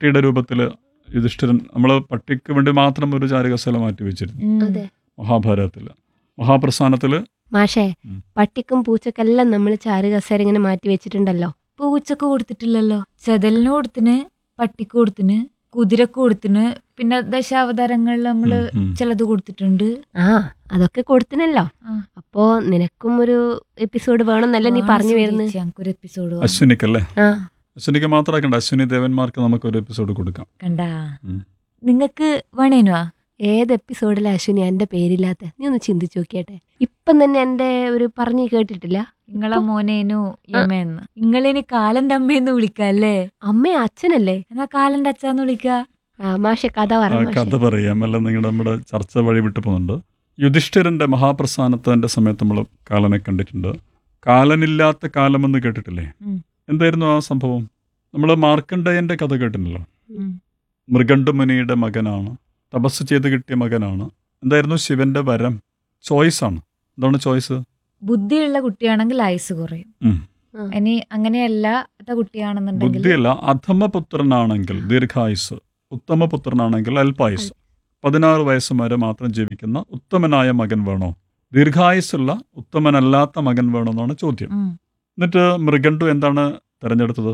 യുധിഷ്ഠിരൻ, നമ്മൾ പട്ടിക്ക് വേണ്ടി മാത്രം ഒരു ചാരുകസേല മാറ്റി വെച്ചിരുന്നു അതെ. മഹാഭാരതത്തില്. മഹാപ്രസ്ഥാനത്തില് മാഷേ, പട്ടിക്കും പൂച്ചക്കെല്ലാം നമ്മൾ ചാരു കസേര ഇങ്ങനെ മാറ്റി വെച്ചിട്ടുണ്ടല്ലോ. പൂച്ചക്ക് കൊടുത്തിട്ടില്ലല്ലോ. ചെതലിന് കൊടുത്തിന്, പട്ടിക്ക് കൊടുത്തിന്, കുതിരക്ക് കൊടുത്തിന്, പിന്നെ ദശാവതാരങ്ങളിൽ നമ്മള് ചിലത് കൊടുത്തിട്ടുണ്ട്. അതൊക്കെ കൊടുത്തിനല്ലോ. അപ്പോ നിനക്കും ഒരു എപ്പിസോഡ് വേണമെന്നല്ല നീ പറഞ്ഞു വരുന്നത്. ഞങ്ങൾക്കൊരു എപ്പിസോഡ് അശ്വിനിക്കല്ലേ? അശ്വിനിക്ക് മാത്രമാക്കണ്ട, അശ്വിനി ദേവന്മാർക്ക് നമുക്കൊരു എപ്പിസോഡ് കൊടുക്കാം. കണ്ടാ? നിങ്ങക്ക് വേണേനുവാ? ഏത് എപ്പിസോഡിലെ അശ്വിനി എന്റെ പേരില്ലാത്ത? നീ ഒന്ന് ചിന്തിച്ചു നോക്കിയാട്ടെ. ഇപ്പം തന്നെ എന്റെ ഒരു പറഞ്ഞു കേട്ടിട്ടില്ല. നിങ്ങളെ മോനേനു യമേന്ന്. നിങ്ങളിനി കാലന്റെ അമ്മയെന്ന് വിളിക്കല്ലേ? അമ്മ അച്ഛനല്ലേ? എന്നാ കാലന്റെ അച്ഛന്ന് വിളിക്ക. മാഷെ കഥ പറയാം. അല്ല, നമ്മുടെ ചർച്ച വഴി വിട്ടു പോകുന്നുണ്ട്. യുധിഷ്ഠിരന്റെ മഹാപ്രസ്ഥാനത്തിന്റെ സമയത്ത് നമ്മൾ കാലനെ കണ്ടിട്ടുണ്ട്. കാലനില്ലാത്ത കാലമെന്ന് കേട്ടിട്ടില്ലേ? എന്തായിരുന്നു ആ സംഭവം? നമ്മൾ മാർക്കണ്ഡേയന്റെ കഥ കേട്ടിട്ടുണ്ടല്ലോ. മൃഗണ്ഡമുനിയുടെ മകനാണ്, തപസ് ചെയ്ത് കിട്ടിയ മകനാണ്. എന്തായിരുന്നു ശിവന്റെ വരം? ചോയ്സാണ്. എന്താണ് ചോയ്സ്? ബുദ്ധിയുള്ള കുട്ടിയാണെങ്കിൽ ആയുസ് കുറയും. ഇനി അങ്ങനെയല്ലാത്ത കുട്ടിയാണെന്നുണ്ടെങ്കിൽ, ബുദ്ധിയല്ല, അധമപുത്രനാണെങ്കിൽ ദീർഘായുസ്, ഉത്തമപുത്രനാണെങ്കിൽ അല്പായുസ്. 16 വയസ്സ് വരെ മാത്രം ജീവിക്കുന്ന ഉത്തമനായ മകൻ വേണോ, ദീർഘായുസുള്ള ഉത്തമനല്ലാത്ത മകൻ വേണോ എന്നാണ് ചോദ്യം. എന്നിട്ട് മൃഗണ്ഡു എന്താണ് തെരഞ്ഞെടുത്തത്?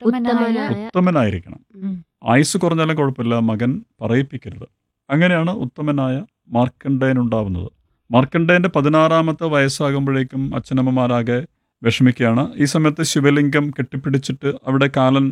ഉത്തമനായിരിക്കണം. ആയുസ് കുറഞ്ഞാലും കുഴപ്പമില്ല, മകൻ പറയിപ്പിക്കരുത്. അങ്ങനെയാണ് ഉത്തമനായ മാർക്കണ്ഡേയൻ ഉണ്ടാവുന്നത്. മാർക്കണ്ഡേയന്റെ 16ാമത്തെ വയസ്സാകുമ്പോഴേക്കും അച്ഛനമ്മമാരാകെ വിഷമിക്കുകയാണ്. ഈ സമയത്ത് ശിവലിംഗം കെട്ടിപ്പിടിച്ചിട്ട് അവിടെ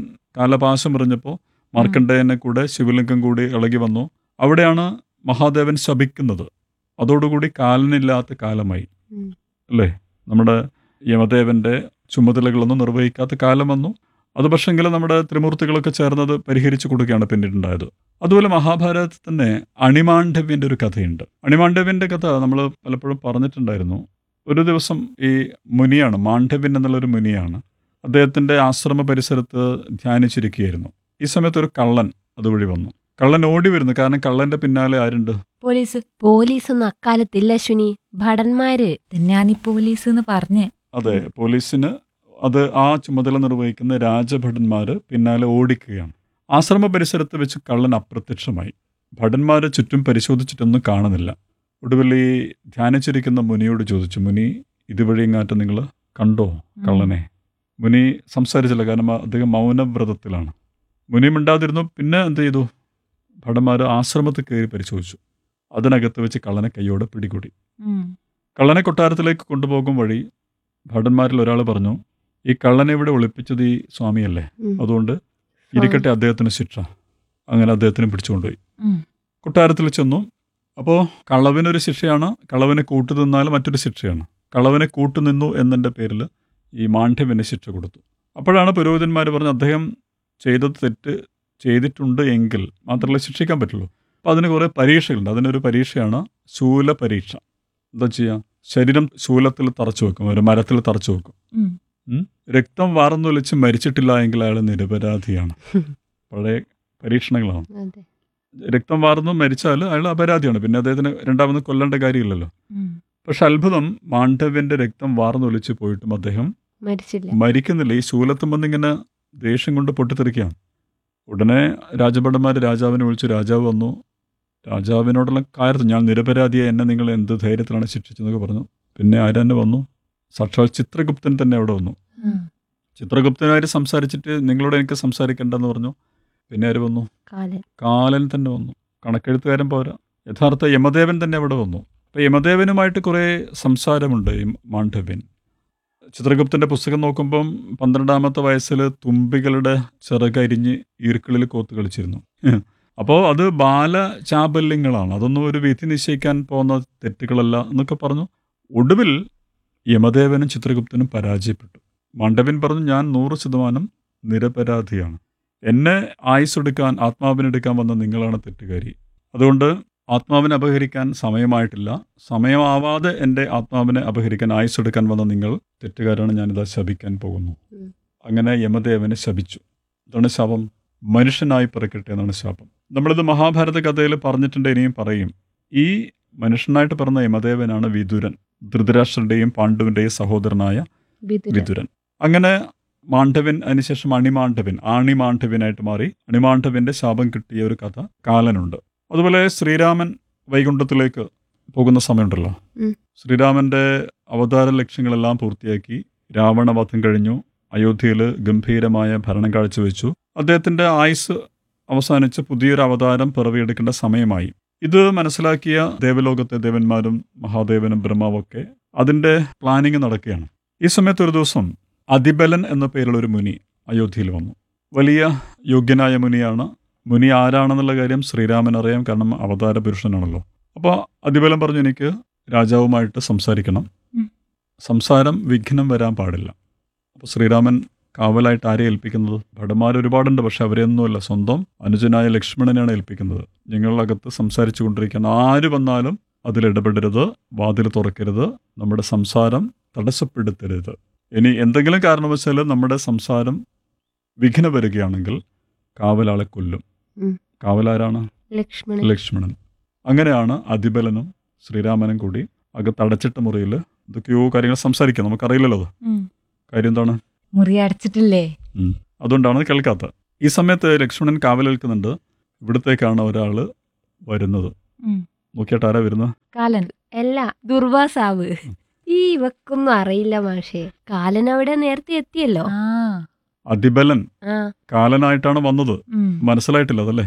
കാലപാശം എറിഞ്ഞപ്പോൾ മാർക്കണ്ഡേയനെ കൂടെ ശിവലിംഗം കൂടി ഇളകി വന്നു. അവിടെയാണ് മഹാദേവൻ ശപിക്കുന്നത്. അതോടുകൂടി കാലനില്ലാത്ത കാലമായി അല്ലേ? നമ്മുടെ യമദേവന്റെ ചുമതലകളൊന്നും നിർവഹിക്കാത്ത കാലം വന്നു. അത് പക്ഷെങ്കിൽ നമ്മുടെ ത്രിമൂർത്തികളൊക്കെ ചേർന്നത് പരിഹരിച്ചു കൊടുക്കുകയാണ് പിന്നീടുണ്ടായത്. അതുപോലെ മഹാഭാരതത്തിൽ തന്നെ അണിമാണ്ഡവ്യൻ്റെ ഒരു കഥയുണ്ട്. അണിമാണ്ഡവ്യൻ്റെ കഥ നമ്മൾ പലപ്പോഴും പറഞ്ഞിട്ടുണ്ടായിരുന്നു. ഒരു ദിവസം ഈ മുനിയാണ്, മാണ്ഡവ്യൻ എന്നുള്ളൊരു മുനിയാണ്, അദ്ദേഹത്തിൻ്റെ ആശ്രമ പരിസരത്ത് ധ്യാനിച്ചിരിക്കുകയായിരുന്നു. ഈ സമയത്ത് ഒരു കള്ളൻ അതുവഴി വന്നു. കള്ളൻ ഓടി വരുന്നു. കാരണം കള്ളന്റെ പിന്നാലെ ആരുണ്ട്? പോലീസൊന്നും അക്കാലത്തില്ല അശ്വിനി, ഭടന്മാര്. ഞാൻ പോലീസ് എന്ന് പറഞ്ഞേ. അതെ, പോലീസിന് അത് ആ ചുമതല നിർവഹിക്കുന്ന രാജഭടന്മാര് പിന്നാലെ ഓടിക്കുകയാണ്. ആശ്രമ പരിസരത്ത് വെച്ച് കള്ളൻ അപ്രത്യക്ഷമായി. ഭടന്മാര് ചുറ്റും പരിശോധിച്ചിട്ടൊന്നും കാണുന്നില്ല. ഒടുവിൽ ഈ ധ്യാനിച്ചിരിക്കുന്ന മുനിയോട് ചോദിച്ചു, മുനി, ഇതുവഴി ഇങ്ങാറ്റം നിങ്ങൾ കണ്ടോ കള്ളനെ? മുനി സംസാരിച്ചില്ല, കാരണം അദ്ദേഹം മൗനവ്രതത്തിലാണ്. മുനി മിണ്ടാതിരുന്നു. പിന്നെ എന്ത് ചെയ്തു? ഭടന്മാർ ആശ്രമത്തിൽ കയറി പരിശോധിച്ചു. അതിനകത്ത് വെച്ച് കള്ളനെ കൈയോടെ പിടികൂടി. കള്ളനെ കൊട്ടാരത്തിലേക്ക് കൊണ്ടുപോകും വഴി ഭടന്മാരിൽ ഒരാൾ പറഞ്ഞു, ഈ കള്ളനെ ഇവിടെ ഒളിപ്പിച്ചത് ഈ സ്വാമിയല്ലേ, അതുകൊണ്ട് ഇരിക്കട്ടെ അദ്ദേഹത്തിന് ശിക്ഷ. അങ്ങനെ അദ്ദേഹത്തിന് പിടിച്ചുകൊണ്ടുപോയി. കൊട്ടാരത്തിൽ ചെന്നു. അപ്പോൾ കളവിനൊരു ശിക്ഷയാണ്, കളവിനെ കൂട്ടുനിന്നാൽ മറ്റൊരു ശിക്ഷയാണ്. കളവിനെ കൂട്ടുനിന്നു എന്നതിൻ്റെ പേരിൽ ഈ മാണ്ഡവ്യന് ശിക്ഷ കൊടുത്തു. അപ്പോഴാണ് പുരോഹിതന്മാർ പറഞ്ഞ് അദ്ദേഹം ചെയ്തത് തെറ്റ് ചെയ്തിട്ടുണ്ട് എങ്കിൽ മാത്രമല്ല ശിക്ഷിക്കാൻ പറ്റുള്ളൂ. അപ്പോൾ അതിന് കുറേ പരീക്ഷകളുണ്ട്. അതിനൊരു പരീക്ഷയാണ് ശൂല പരീക്ഷ. എന്താ ചെയ്യുക? ശരീരം ശൂലത്തിൽ തറച്ചു വെക്കും, ഒരു മരത്തിൽ തറച്ചു വെക്കും. രക്തം വാർന്നൊലിച്ച് മരിച്ചിട്ടില്ല എങ്കിൽ അയാൾ നിരപരാധിയാണ്. പഴയ പരീക്ഷണങ്ങളാണ്. രക്തം വാർന്നു മരിച്ചാൽ അയാൾ അപരാധിയാണ്, പിന്നെ അദ്ദേഹത്തിന് രണ്ടാമത് കൊല്ലേണ്ട കാര്യമില്ലല്ലോ. പക്ഷെ അത്ഭുതം, മാണ്ഡവ്യന്റെ രക്തം വാർന്നൊലിച്ച് പോയിട്ടും അദ്ദേഹം മരിക്കുന്നില്ല. ഈ ശൂലത്തും വന്നിങ്ങനെ ദേഷ്യം കൊണ്ട് പൊട്ടിത്തെറിക്കുകയാണ്. ഉടനെ രാജഭടന്മാർ രാജാവിനെ വിളിച്ചു. രാജാവ് വന്നു. രാജാവിനോടുള്ള കാര്യത്തിൽ, ഞാൻ നിരപരാധിയെ, എന്നെ നിങ്ങൾ എന്ത് ധൈര്യത്തിലാണ് ശിക്ഷിച്ചെന്നൊക്കെ പറഞ്ഞു. പിന്നെ ആരെന്നെ വന്നു? സാക്ഷാൽ ചിത്രഗുപ്തൻ തന്നെ അവിടെ വന്നു. ചിത്രഗുപ്തനായിട്ട് സംസാരിച്ചിട്ട് നിങ്ങളോട് എനിക്ക് സംസാരിക്കേണ്ടെന്ന് പറഞ്ഞു. പിന്നെ ആര് വന്നു? കാലൻ തന്നെ വന്നു. കണക്കെഴുത്തുകാരൻ പോരാ, യഥാർത്ഥ യമദേവൻ തന്നെ അവിടെ വന്നു. അപ്പോൾ യമദേവനുമായിട്ട് കുറേ സംസാരമുണ്ട് ഈ മാണ്ഡവ്യൻ. ചിത്രഗുപ്തൻ്റെ പുസ്തകം നോക്കുമ്പം 12ാമത്തെ വയസ്സിൽ തുമ്പികളുടെ ചിറകരിഞ്ഞ് ഈർക്കിളിൽ കോത്ത് കളിച്ചിരുന്നു. അപ്പോൾ അത് ബാലചാബല്യങ്ങളാണ്, അതൊന്നും ഒരു വിധി നിശ്ചയിക്കാൻ പോകുന്ന തെറ്റുകളല്ല എന്നൊക്കെ പറഞ്ഞു. ഒടുവിൽ യമദേവനും ചിത്രഗുപ്തനും പരാജയപ്പെട്ടു. മാണ്ഡവ്യൻ പറഞ്ഞു, ഞാൻ 100% നിരപരാധിയാണ്. എന്നെ ആയുസ്സെടുക്കാൻ, ആത്മാവിനെടുക്കാൻ വന്ന നിങ്ങളാണ് തെറ്റുകാരി. അതുകൊണ്ട് ആത്മാവിനെ അപഹരിക്കാൻ സമയമായിട്ടില്ല. സമയമാവാതെ എൻ്റെ ആത്മാവിനെ അപഹരിക്കാൻ, ആയുസ്സെടുക്കാൻ വന്ന നിങ്ങൾ തെറ്റുകാരാണ്, ഞാനിതാ ശപിക്കാൻ പോകുന്നു. അങ്ങനെ യമദേവനെ ശപിച്ചു. ഇതാണ് ശാപം. മനുഷ്യനായി പിറക്കട്ടെ എന്നാണ് ശാപം. നമ്മളിത് മഹാഭാരത കഥയിൽ പറഞ്ഞിട്ടുണ്ട്, ഇനിയും പറയും. ഈ മനുഷ്യനായിട്ട് പിറന്ന യമദേവനാണ് വിതുരൻ, ധൃതരാഷ്ട്രന്റെയും പാണ്ഡുവിൻ്റെയും സഹോദരനായ വിതുരൻ. അങ്ങനെ മാണ്ഡവൻ, അതിനുശേഷം ആണിമാണ്ഡവനായിട്ട് മാറി. അണിമാണ്ഡവന്റെ ശാപം കിട്ടിയ ഒരു കഥ കാലനുണ്ട്. അതുപോലെ ശ്രീരാമൻ വൈകുണ്ഠത്തിലേക്ക് പോകുന്ന സമയമുണ്ടല്ലോ, ശ്രീരാമന്റെ അവതാര ലക്ഷ്യങ്ങളെല്ലാം പൂർത്തിയാക്കി, രാവണവധം കഴിഞ്ഞു, അയോധ്യയിൽ ഗംഭീരമായ ഭരണം കാഴ്ചവെച്ചു. അദ്ദേഹത്തിന്റെ ആയുസ് അവസാനിച്ച് പുതിയൊരു അവതാരം പിറവിയെടുക്കേണ്ട സമയമായി. ഇത് മനസ്സിലാക്കിയ ദേവലോകത്തെ ദേവന്മാരും മഹാദേവനും ബ്രഹ്മാവൊക്കെ അതിന്റെ പ്ലാനിങ് നടക്കുകയാണ്. ഈ സമയത്ത് ഒരു ദിവസം അതിബലൻ എന്ന പേരുള്ള ഒരു മുനി അയോധ്യയിൽ വന്നു. വലിയ യോഗ്യനായ മുനിയാണ്. മുനി ആരാണെന്നുള്ള കാര്യം ശ്രീരാമൻ അറിയാം, കാരണം അവതാര പുരുഷനാണല്ലോ. അപ്പോൾ അതിബലൻ പറഞ്ഞു, എനിക്ക് രാജാവുമായിട്ട് സംസാരിക്കണം, സംസാരം വിഘ്നം വരാൻ പാടില്ല. അപ്പോൾ ശ്രീരാമൻ കാവലായിട്ട് ആരെ ഏൽപ്പിക്കുന്നത്? ഭടന്മാർ ഒരുപാടുണ്ട്, പക്ഷെ അവരെയൊന്നുമല്ല, സ്വന്തം അനുജനായ ലക്ഷ്മണനെയാണ് ഏൽപ്പിക്കുന്നത്. ഞങ്ങളകത്ത് സംസാരിച്ചു കൊണ്ടിരിക്കുന്ന ആര് വന്നാലും അതിലിടപെടരുത്, വാതിൽ തുറക്കരുത്, നമ്മുടെ സംസാരം തടസ്സപ്പെടുത്തരുത്. ഇനി എന്തെങ്കിലും കാരണവശാൽ നമ്മുടെ സംസാരം വിഘ്നം വരികയാണെങ്കിൽ കാവലാളെ കൊല്ലും. കാവലാരാണ്? ലക്ഷ്മണൻ. അങ്ങനെയാണ് അതിബലനും ശ്രീരാമനും കൂടി അകത്തടച്ചിട്ട മുറിയിൽ എന്തൊക്കെയോ കാര്യങ്ങൾ സംസാരിക്കുക. നമുക്കറിയില്ലല്ലോ അത് കാര്യം എന്താണ്. മുറി അടച്ചിട്ടില്ലേ, അതുകൊണ്ടാണ് കേൾക്കാത്തത്. ഈ സമയത്ത് ലക്ഷ്മണൻ കാവലേൽക്കുന്നുണ്ട്. ഇവിടത്തേക്കാണ് ഒരാള് വരുന്നത്. നോക്കിയിട്ട് ആരാ വരുന്നത്? കാലൻ. അല്ല, ദുർവാസാവ്. ഈ ഇവക്കൊന്നും അറിയില്ല മാഷേ. കാലൻ അവിടെ നേരത്തെ എത്തിയല്ലോ. അതിബലൻ കാലനായിട്ടാണ് വന്നത്. മനസ്സിലായിട്ടില്ല അതല്ലേ?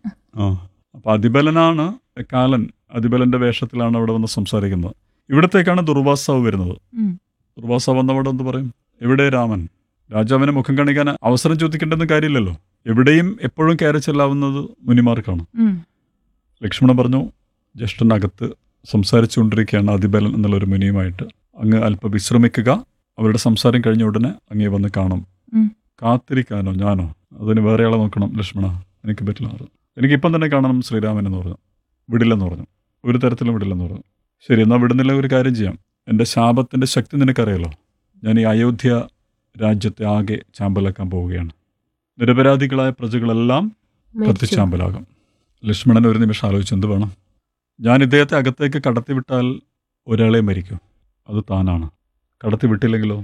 അപ്പൊ അതിബലനാണ് കാലൻ. അതിബലന്റെ വേഷത്തിലാണ് അവിടെ വന്ന് സംസാരിക്കുന്നത്. ഇവിടത്തേക്കാണ് ദുർവാസാവ് വരുന്നത്. ദുർവാസാവ് വന്നവിടെ എന്ത് പറയും? എവിടെ രാമൻ? രാജാവിനെ മുഖം കാണിക്കാൻ അവസരം ചോദിക്കേണ്ടെന്ന് കാര്യമില്ലല്ലോ. എവിടെയും എപ്പോഴും കയറി ചെല്ലാവുന്നത് മുനിമാർക്കാണ്. ലക്ഷ്മണൻ പറഞ്ഞു, ജ്യേഷ്ഠനകത്ത് സംസാരിച്ചുകൊണ്ടിരിക്കുകയാണ് അതിബലൻ എന്നുള്ളൊരു മുനിയുമായിട്ട്. അങ്ങ് അല്പം വിശ്രമിക്കുക, അവരുടെ സംസാരം കഴിഞ്ഞ ഉടനെ അങ്ങേ വന്ന് കാണും. കാത്തിരിക്കാനോ ഞാനോ? അതിന് വേറെ ആളെ നോക്കണം ലക്ഷ്മണ, എനിക്ക് പറ്റില്ല. എനിക്കിപ്പം തന്നെ കാണണം ശ്രീരാമൻ എന്ന് പറഞ്ഞു. വിടില്ലെന്ന് പറഞ്ഞു, ഒരു തരത്തിലും വിടില്ലെന്ന് പറഞ്ഞു. ശരി, എന്നാൽ വിടുന്നില്ല, ഒരു കാര്യം ചെയ്യാം. എൻ്റെ ശാപത്തിൻ്റെ ശക്തി നിനക്കറിയാലോ. ഞാൻ ഈ അയോധ്യ രാജ്യത്തെ ആകെ ചാമ്പലാക്കാൻ പോവുകയാണ്. നിരപരാധികളായ പ്രജകളെല്ലാം കത്തിച്ചാമ്പലാകും. ലക്ഷ്മണൻ ഒരു നിമിഷം ആലോചിച്ചു, എന്ത് വേണം? ഞാൻ ഇദ്ദേഹത്തെ അകത്തേക്ക് കടത്തിവിട്ടാൽ ഒരാളെ മരിക്കും, അത് താനാണ്. കടത്തിവിട്ടില്ലെങ്കിലോ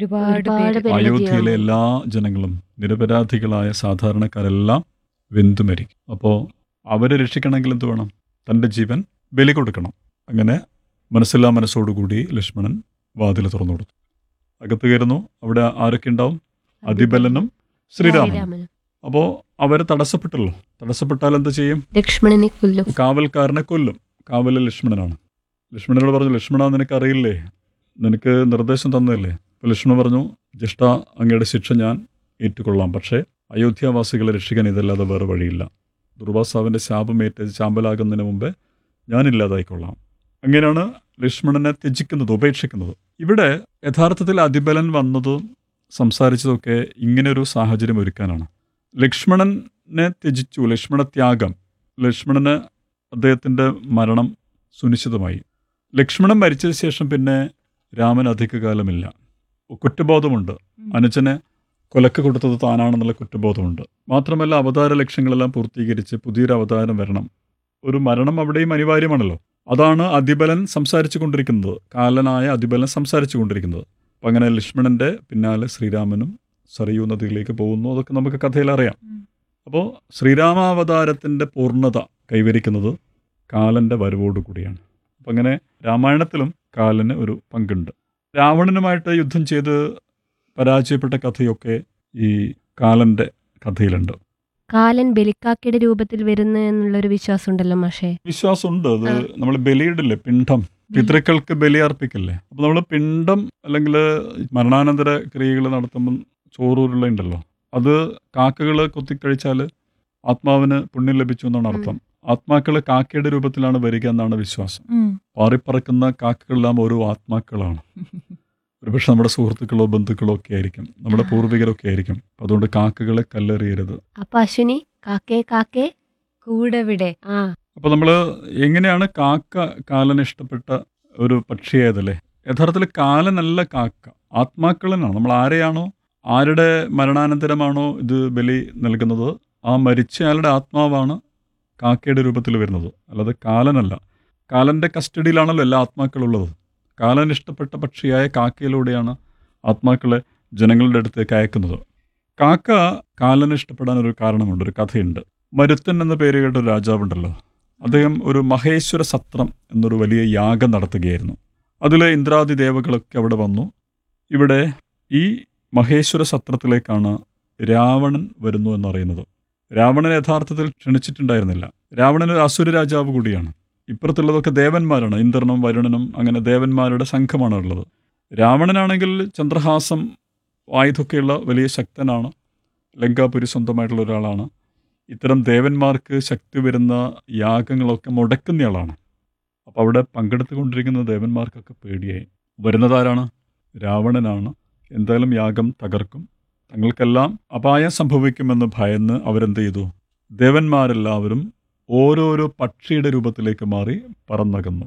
അയോധ്യയിലെ എല്ലാ ജനങ്ങളും, നിരപരാധികളായ സാധാരണക്കാരെല്ലാം വെന്തു മരിക്കും. അപ്പോൾ അവരെ രക്ഷിക്കണമെങ്കിൽ എന്ത് വേണം? തൻ്റെ ജീവൻ ബലി കൊടുക്കണം. അങ്ങനെ മനസ്സില്ലാ മനസ്സോടുകൂടി ലക്ഷ്മണൻ വാതിൽ തുറന്നു കൊടുത്തു. അകത്ത് കയറുന്നു. അവിടെ ആരൊക്കെ ഉണ്ടാവും? അതിബലനും ശ്രീരാമനും. അപ്പോൾ അവരെ തടസ്സപ്പെട്ടല്ലോ. തടസ്സപ്പെട്ടാൽ എന്ത് ചെയ്യും? ലക്ഷ്മണനെ കൊല്ലും. കാവൽക്കാരനെ കൊല്ലും. കാവല് ലക്ഷ്മണനാണ്. ലക്ഷ്മണനോട് പറഞ്ഞു, ലക്ഷ്മണ നിനക്കറിയില്ലേ, നിനക്ക് നിർദ്ദേശം തന്നതല്ലേ? അപ്പോൾ ലക്ഷ്മണൻ പറഞ്ഞു, ജ്യേഷ്ഠ, അങ്ങയുടെ ശിക്ഷ ഞാൻ ഏറ്റുകൊള്ളാം, പക്ഷേ അയോധ്യാവാസികളെ രക്ഷിക്കാൻ ഇതല്ലാതെ വേറെ വഴിയില്ല. ദുർവാസാവിൻ്റെ ശാപമേറ്റ് ചാമ്പലാകുന്നതിന് മുമ്പേ ഞാനില്ലാതായിക്കൊള്ളാം. അങ്ങനെയാണ് ലക്ഷ്മണനെ ത്യജിക്കുന്നത്, ഉപേക്ഷിക്കുന്നത്. ഇവിടെ യഥാർത്ഥത്തിൽ അതിബലൻ വന്നതും സംസാരിച്ചതൊക്കെ ഇങ്ങനൊരു സാഹചര്യം ഒരുക്കാനാണ്. ലക്ഷ്മണനെ ത്യജിച്ചു, ലക്ഷ്മണത്യാഗം. ലക്ഷ്മണന് അദ്ദേഹത്തിൻ്റെ മരണം സുനിശ്ചിതമായി. ലക്ഷ്മണൻ മരിച്ചതിന് ശേഷം പിന്നെ രാമൻ അധികകാലമില്ല. കുറ്റബോധമുണ്ട്. അനുജനെ കൊലക്ക് കൊടുത്തത് താനാണെന്നുള്ള കുറ്റബോധമുണ്ട്. മാത്രമല്ല അവതാര ലക്ഷ്യങ്ങളെല്ലാം പൂർത്തീകരിച്ച് പുതിയൊരു അവതാരം വരണം. ഒരു മരണം അവിടെയും അനിവാര്യമാണല്ലോ. അതാണ് അതിബലൻ സംസാരിച്ചു കൊണ്ടിരിക്കുന്നത്. കാലനായ അതിബലൻ സംസാരിച്ചു കൊണ്ടിരിക്കുന്നത്. അപ്പം അങ്ങനെ ലക്ഷ്മണന്റെ പിന്നാലെ ശ്രീരാമനും സരയൂ നദിയിലേക്ക് പോകുന്നു. അതൊക്കെ നമുക്ക് കഥയിൽ അറിയാം. അപ്പോൾ ശ്രീരാമാവതാരത്തിൻ്റെ പൂർണ്ണത കൈവരിക്കുന്നത് കാലൻ്റെ വരവോടുകൂടിയാണ്. അപ്പം അങ്ങനെ രാമായണത്തിലും കാലന് ഒരു പങ്കുണ്ട്. രാവണനുമായിട്ട് യുദ്ധം ചെയ്ത് പരാജയപ്പെട്ട കഥയൊക്കെ ഈ കാലൻ്റെ കഥയിലുണ്ട്. കാലൻ ബലിക്കാക്കയുടെ രൂപത്തിൽ വരുന്നു എന്നുള്ളൊരു വിശ്വാസം ഉണ്ടല്ലോ മാഷേ. വിശ്വാസമുണ്ട്. അത് നമ്മൾ ബലിയിടില്ലേ, പിണ്ഡം, പിതൃക്കൾക്ക് ബലി അർപ്പിക്കില്ലേ. അപ്പോൾ നമ്മൾ പിണ്ഡം അല്ലെങ്കിൽ മരണാനന്തര ക്രിയകൾ നടത്തുമ്പം ചോറൂരുള്ള ഉണ്ടല്ലോ, അത് കാക്കകൾ കൊത്തിക്കഴിച്ചാൽ ആത്മാവിന് പുണ്യം ലഭിച്ചു എന്നാണ് അർത്ഥം. ആത്മാക്കൾ കാക്കയുടെ രൂപത്തിലാണ് വരിക എന്നാണ് വിശ്വാസം. പാറിപ്പറക്കുന്ന കാക്കകളെല്ലാം ഓരോ ആത്മാക്കളാണ്. ഒരുപക്ഷെ നമ്മുടെ സുഹൃത്തുക്കളോ ബന്ധുക്കളോ ഒക്കെ ആയിരിക്കും, നമ്മുടെ പൂർവികരൊക്കെ ആയിരിക്കും. അപ്പം അതുകൊണ്ട് കാക്കകളെ കല്ലെറിയരുത്. അപ്പൊ അശ്വിനി, കാക്കേ കാക്കേ കൂടെ വിടെ. ആ അപ്പോൾ നമ്മൾ എങ്ങനെയാണ് കാലന് ഇഷ്ടപ്പെട്ട ഒരു പക്ഷിയായതല്ലേ? യഥാർത്ഥത്തിൽ കാലനല്ല കാക്ക, ആത്മാക്കളനാണ്. നമ്മൾ ആരെയാണോ, ആരുടെ മരണാനന്തരമാണോ ഇത് ബലി നൽകുന്നത്, ആ മരിച്ചയാളുടെ ആത്മാവാണ് കാക്കയുടെ രൂപത്തിൽ വരുന്നത്, അല്ലാതെ കാലനല്ല. കാലൻ്റെ കസ്റ്റഡിയിലാണല്ലോ എല്ലാ ആത്മാക്കളുള്ളത്. കാലൻ ഇഷ്ടപ്പെട്ട പക്ഷിയായ കാക്കയിലൂടെയാണ് ആത്മാക്കളെ ജനങ്ങളുടെ അടുത്തേക്ക് അയക്കുന്നത്. കാക്ക കാലന് ഇഷ്ടപ്പെടാൻ ഒരു കാരണമുണ്ട്, ഒരു കഥയുണ്ട്. മരുത്തൻ എന്ന പേര് കേട്ട ഒരു രാജാവുണ്ടല്ലോ, അദ്ദേഹം ഒരു മഹേശ്വര സത്രം എന്നൊരു വലിയ യാഗം നടത്തുകയായിരുന്നു. അതിൽ ഇന്ദ്രാദി ദേവകളൊക്കെ അവിടെ വന്നു. ഇവിടെ ഈ മഹേശ്വര സത്രത്തിലേക്കാണ് രാവണൻ വരുന്നു എന്നറിയുന്നത്. രാവണൻ യഥാർത്ഥത്തിൽ ക്ഷണിച്ചിട്ടുണ്ടായിരുന്നില്ല. രാവണൻ ഒരു അസുര രാജാവ് കൂടിയാണ്. ഇപ്പുറത്തുള്ളതൊക്കെ ദേവന്മാരാണ്, ഇന്ദ്രനും വരുണനും, അങ്ങനെ ദേവന്മാരുടെ സംഘമാണ് ഉള്ളത്. രാവണനാണെങ്കിൽ ചന്ദ്രഹാസം ആയുധമൊക്കെയുള്ള വലിയ ശക്തനാണ്, ലങ്കാപുരി സ്വന്തമായിട്ടുള്ള ഒരാളാണ്. ഇത്തരം ദേവന്മാർക്ക് ശക്തി വരുന്ന യാഗങ്ങളൊക്കെ മുടക്കുന്നയാളാണ്. അപ്പോൾ അവിടെ പങ്കെടുത്തുകൊണ്ടിരിക്കുന്ന ദേവന്മാർക്കൊക്കെ പേടിയായി. വരുന്നതാരാണ്? രാവണനാണ്. എന്തായാലും യാഗം തകർക്കും, തങ്ങൾക്കെല്ലാം അപായം സംഭവിക്കുമെന്ന് ഭയന്ന് അവരെന്ത് ചെയ്തു? ദേവന്മാരെല്ലാവരും ഓരോരോ പക്ഷിയുടെ രൂപത്തിലേക്ക് മാറി പറന്നകന്നു.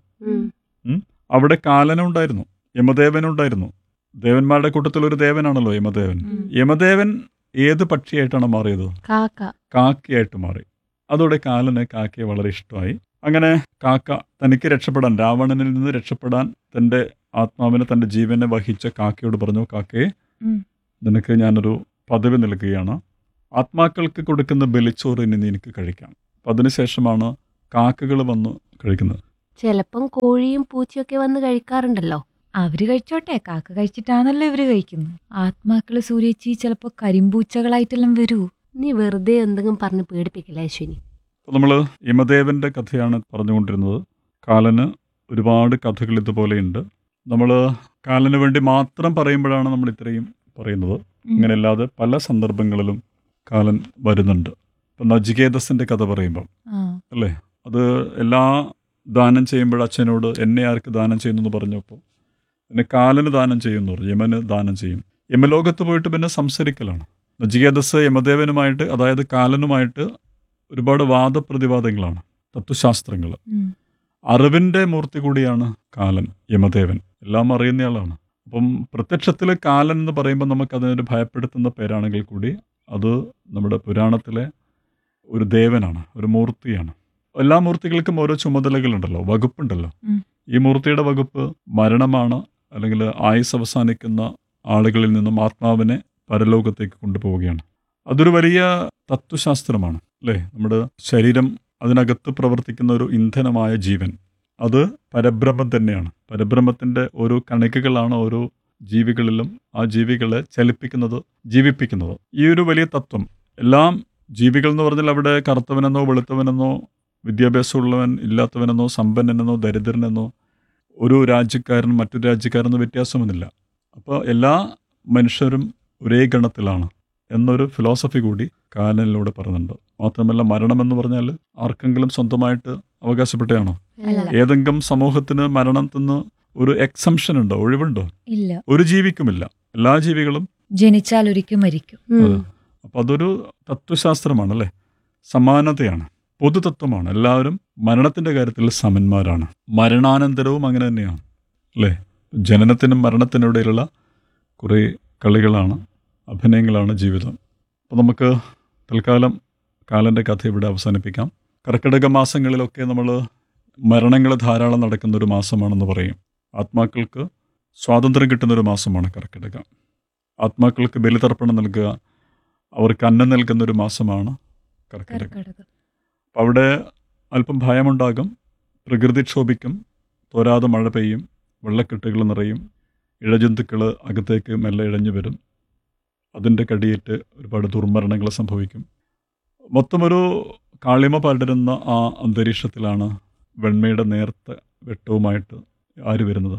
അവിടെ കാലനുണ്ടായിരുന്നു, യമദേവനുണ്ടായിരുന്നു. ദേവന്മാരുടെ കൂട്ടത്തിൽ ഒരു ദേവനാണല്ലോ യമദേവൻ. യമദേവൻ ഏത് പക്ഷിയായിട്ടാണ് മാറിയത്? കാക്കയായിട്ട് മാറി. അതോടെ കാലന് കാക്കയെ വളരെ ഇഷ്ടമായി. അങ്ങനെ കാക്ക തനിക്ക് രക്ഷപ്പെടാൻ, രാവണനിൽ നിന്ന് രക്ഷപ്പെടാൻ തൻ്റെ ആത്മാവിനെ, തൻ്റെ ജീവനെ വഹിച്ച കാക്കയോട് പറഞ്ഞു, കാക്കയെ, നിനക്ക് ഞാനൊരു പദവി നൽകുകയാണ്. ആത്മാക്കൾക്ക് കൊടുക്കുന്ന ബലിച്ചോറ് ഇനി നിനക്ക് കഴിക്കാം. അപ്പം അതിനുശേഷമാണ് കാക്കകൾ വന്ന് കഴിക്കുന്നത്. ചിലപ്പം കോഴിയും പൂച്ചയൊക്കെ വന്ന് കഴിക്കാറുണ്ടല്ലോ. അവര് കഴിച്ചോട്ടെ, കാക്ക കഴിച്ചിട്ടാണല്ലോ ഇവര് കഴിക്കുന്നത്. ആത്മാക്കള് സൂര്യേച്ചി ചിലപ്പോ കരിമ്പൂച്ചകളായിട്ടെല്ലാം വരൂ. നീ വെറുതെ എന്തെങ്കിലും പറഞ്ഞ് പേടിപ്പിക്കില്ല അശ്വിനി. അപ്പോൾ നമ്മൾ യമദേവൻ്റെ കഥയാണ് പറഞ്ഞുകൊണ്ടിരുന്നത്. കാലന് ഒരുപാട് കഥകൾ ഇതുപോലെയുണ്ട്. നമ്മൾ കാലന് വേണ്ടി മാത്രം പറയുമ്പോഴാണ് നമ്മൾ ഇത്രയും പറയുന്നത്. ഇങ്ങനെയല്ലാതെ പല സന്ദർഭങ്ങളിലും കാലൻ വരുന്നുണ്ട്. ഇപ്പം നചികേതസിൻ്റെ കഥ പറയുമ്പം അല്ലേ, അത് എല്ലാ ദാനം ചെയ്യുമ്പോൾ അച്ഛനോട് എന്നെ ആർക്ക് ദാനം ചെയ്യുന്നു എന്ന് പറഞ്ഞപ്പോൾ എന്നെ കാലന് ദാനം ചെയ്യുമെന്ന് പറഞ്ഞു, യമന് ദാനം ചെയ്യും. യമലോകത്ത് പോയിട്ട് പിന്നെ സംസരിക്കലാണ്. നചികേതസ് യമദേവനുമായിട്ട്, അതായത് കാലനുമായിട്ട് ഒരുപാട് വാദപ്രതിവാദങ്ങളാണ്, തത്വശാസ്ത്രങ്ങൾ. അറിവിൻ്റെ മൂർത്തി കൂടിയാണ് കാലൻ, യമദേവൻ. എല്ലാം അറിയുന്നയാളാണ്. അപ്പം പ്രത്യക്ഷത്തിൽ കാലൻ എന്ന് പറയുമ്പോൾ നമുക്കതിനൊരു ഭയപ്പെടുത്തുന്ന പേരാണെങ്കിൽ കൂടി അത് നമ്മുടെ പുരാണത്തിലെ ഒരു ദേവനാണ്, ഒരു മൂർത്തിയാണ്. എല്ലാ മൂർത്തികൾക്കും ഓരോ ചുമതലകളുണ്ടല്ലോ, വകുപ്പുണ്ടല്ലോ. ഈ മൂർത്തിയുടെ വകുപ്പ് മരണമാണ്, അല്ലെങ്കിൽ ആയുസ് അവസാനിക്കുന്ന ആളുകളിൽ നിന്നും ആത്മാവിനെ പരലോകത്തേക്ക് കൊണ്ടുപോവുകയാണ്. അതൊരു വലിയ തത്വശാസ്ത്രമാണ് അല്ലേ. നമ്മുടെ ശരീരം, അതിനകത്ത് പ്രവർത്തിക്കുന്ന ഒരു ഇന്ധനമായ ജീവൻ, അത് പരബ്രഹ്മം തന്നെയാണ്. പരബ്രഹ്മത്തിൻ്റെ ഓരോ കണികകളാണ് ഓരോ ജീവികളിലും ആ ജീവികളെ ചലിപ്പിക്കുന്നത്, ജീവിപ്പിക്കുന്നത്. ഈ ഒരു വലിയ തത്വം എല്ലാം ജീവികൾ എന്ന് പറഞ്ഞാൽ അവിടെ കറുത്തവനെന്നോ വെളുത്തവനെന്നോ വിദ്യാഭ്യാസമുള്ളവൻ ഇല്ലാത്തവനെന്നോ സമ്പന്നനെന്നോ ദരിദ്രനെന്നോ ഒരു രാജ്യക്കാരൻ മറ്റൊരു രാജ്യക്കാരെന്നോ വ്യത്യാസമൊന്നുമില്ല. അപ്പോൾ എല്ലാ മനുഷ്യരും ഒരേ ഗണത്തിലാണ് എന്നൊരു ഫിലോസഫി കൂടി കാലനിലൂടെ പറയുന്നുണ്ട്. മാത്രമല്ല മരണമെന്ന് പറഞ്ഞാൽ ആർക്കെങ്കിലും സ്വന്തമായിട്ട് അവകാശപ്പെട്ടതാണോ? ഏതെങ്കിലും സമൂഹത്തിന് മരണത്തിന് ഒരു എക്സംഷൻ ഉണ്ടോ, ഒഴിവുണ്ടോ? ഇല്ല, ഒരു ജീവിക്കുമില്ല. എല്ലാ ജീവികളും ജനിച്ചാൽ ഒരിക്കലും മരിക്കും. അപ്പം അതൊരു തത്വശാസ്ത്രമാണ് അല്ലേ, സമാനതയാണ്, പൊതുതത്വമാണ്. എല്ലാവരും മരണത്തിൻ്റെ കാര്യത്തിൽ സമന്മാരാണ്. മരണാനന്തരവും അങ്ങനെ തന്നെയാണ് അല്ലേ. ജനനത്തിനും മരണത്തിനും ഇടയിലുള്ള കുറേ കളികളാണ്, അഭിനയങ്ങളാണ് ജീവിതം. അപ്പോൾ നമുക്ക് തൽക്കാലം കാലൻ്റെ കഥ ഇവിടെ അവസാനിപ്പിക്കാം. കർക്കിടക മാസങ്ങളിലൊക്കെ നമ്മൾ മരണങ്ങൾ ധാരാളം നടക്കുന്നൊരു മാസമാണെന്ന് പറയും. ആത്മാക്കൾക്ക് സ്വാതന്ത്ര്യം കിട്ടുന്നൊരു മാസമാണ് കർക്കിടകം. ആത്മാക്കൾക്ക് ബലിതർപ്പണം നൽകുക, അവർക്ക് അന്നം നൽകുന്നൊരു മാസമാണ് കർക്കിടകം. അപ്പം അവിടെ അല്പം ഭയമുണ്ടാകും, പ്രകൃതിക്ഷോഭിക്കും, തോരാതെ മഴ പെയ്യും, വെള്ളക്കെട്ടുകൾ നിറയും, ഇഴജന്തുക്കൾ അകത്തേക്ക് മെല്ലെ ഇഴഞ്ഞു വരും, അതിൻ്റെ കടിയേറ്റ് ഒരുപാട് ദുർമരണങ്ങൾ സംഭവിക്കും. മൊത്തമൊരു കാളിമ പടരുന്ന ആ അന്തരീക്ഷത്തിലാണ് വെണ്മയുടെ നേർത്ത വെട്ടവുമായിട്ട് ആര് വരുന്നത്?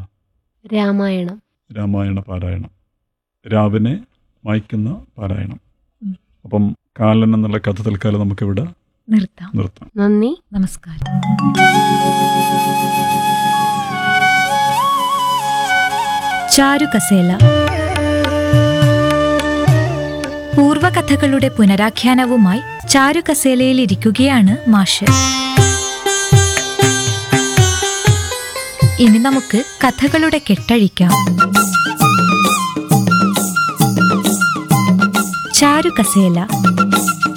രാമായണ പാരായണം, രാവിനെ മായ്ക്കുന്ന പാരായണം. അപ്പം കാലൻ എന്നുള്ള കഥ തൽക്കാലം നമുക്കിവിടെ നിർത്താം. നന്ദി, നമസ്കാരം. ചാരുകസേല. പൂർവകഥകളുടെ പുനരാഖ്യാനവുമായി ചാരുകസേലയിൽ ഇരിക്കുകയാണ് മാഷ്. ഇനി നമുക്ക് കഥകളുടെ കെട്ടഴിക്കാം. ചാരുകസേല.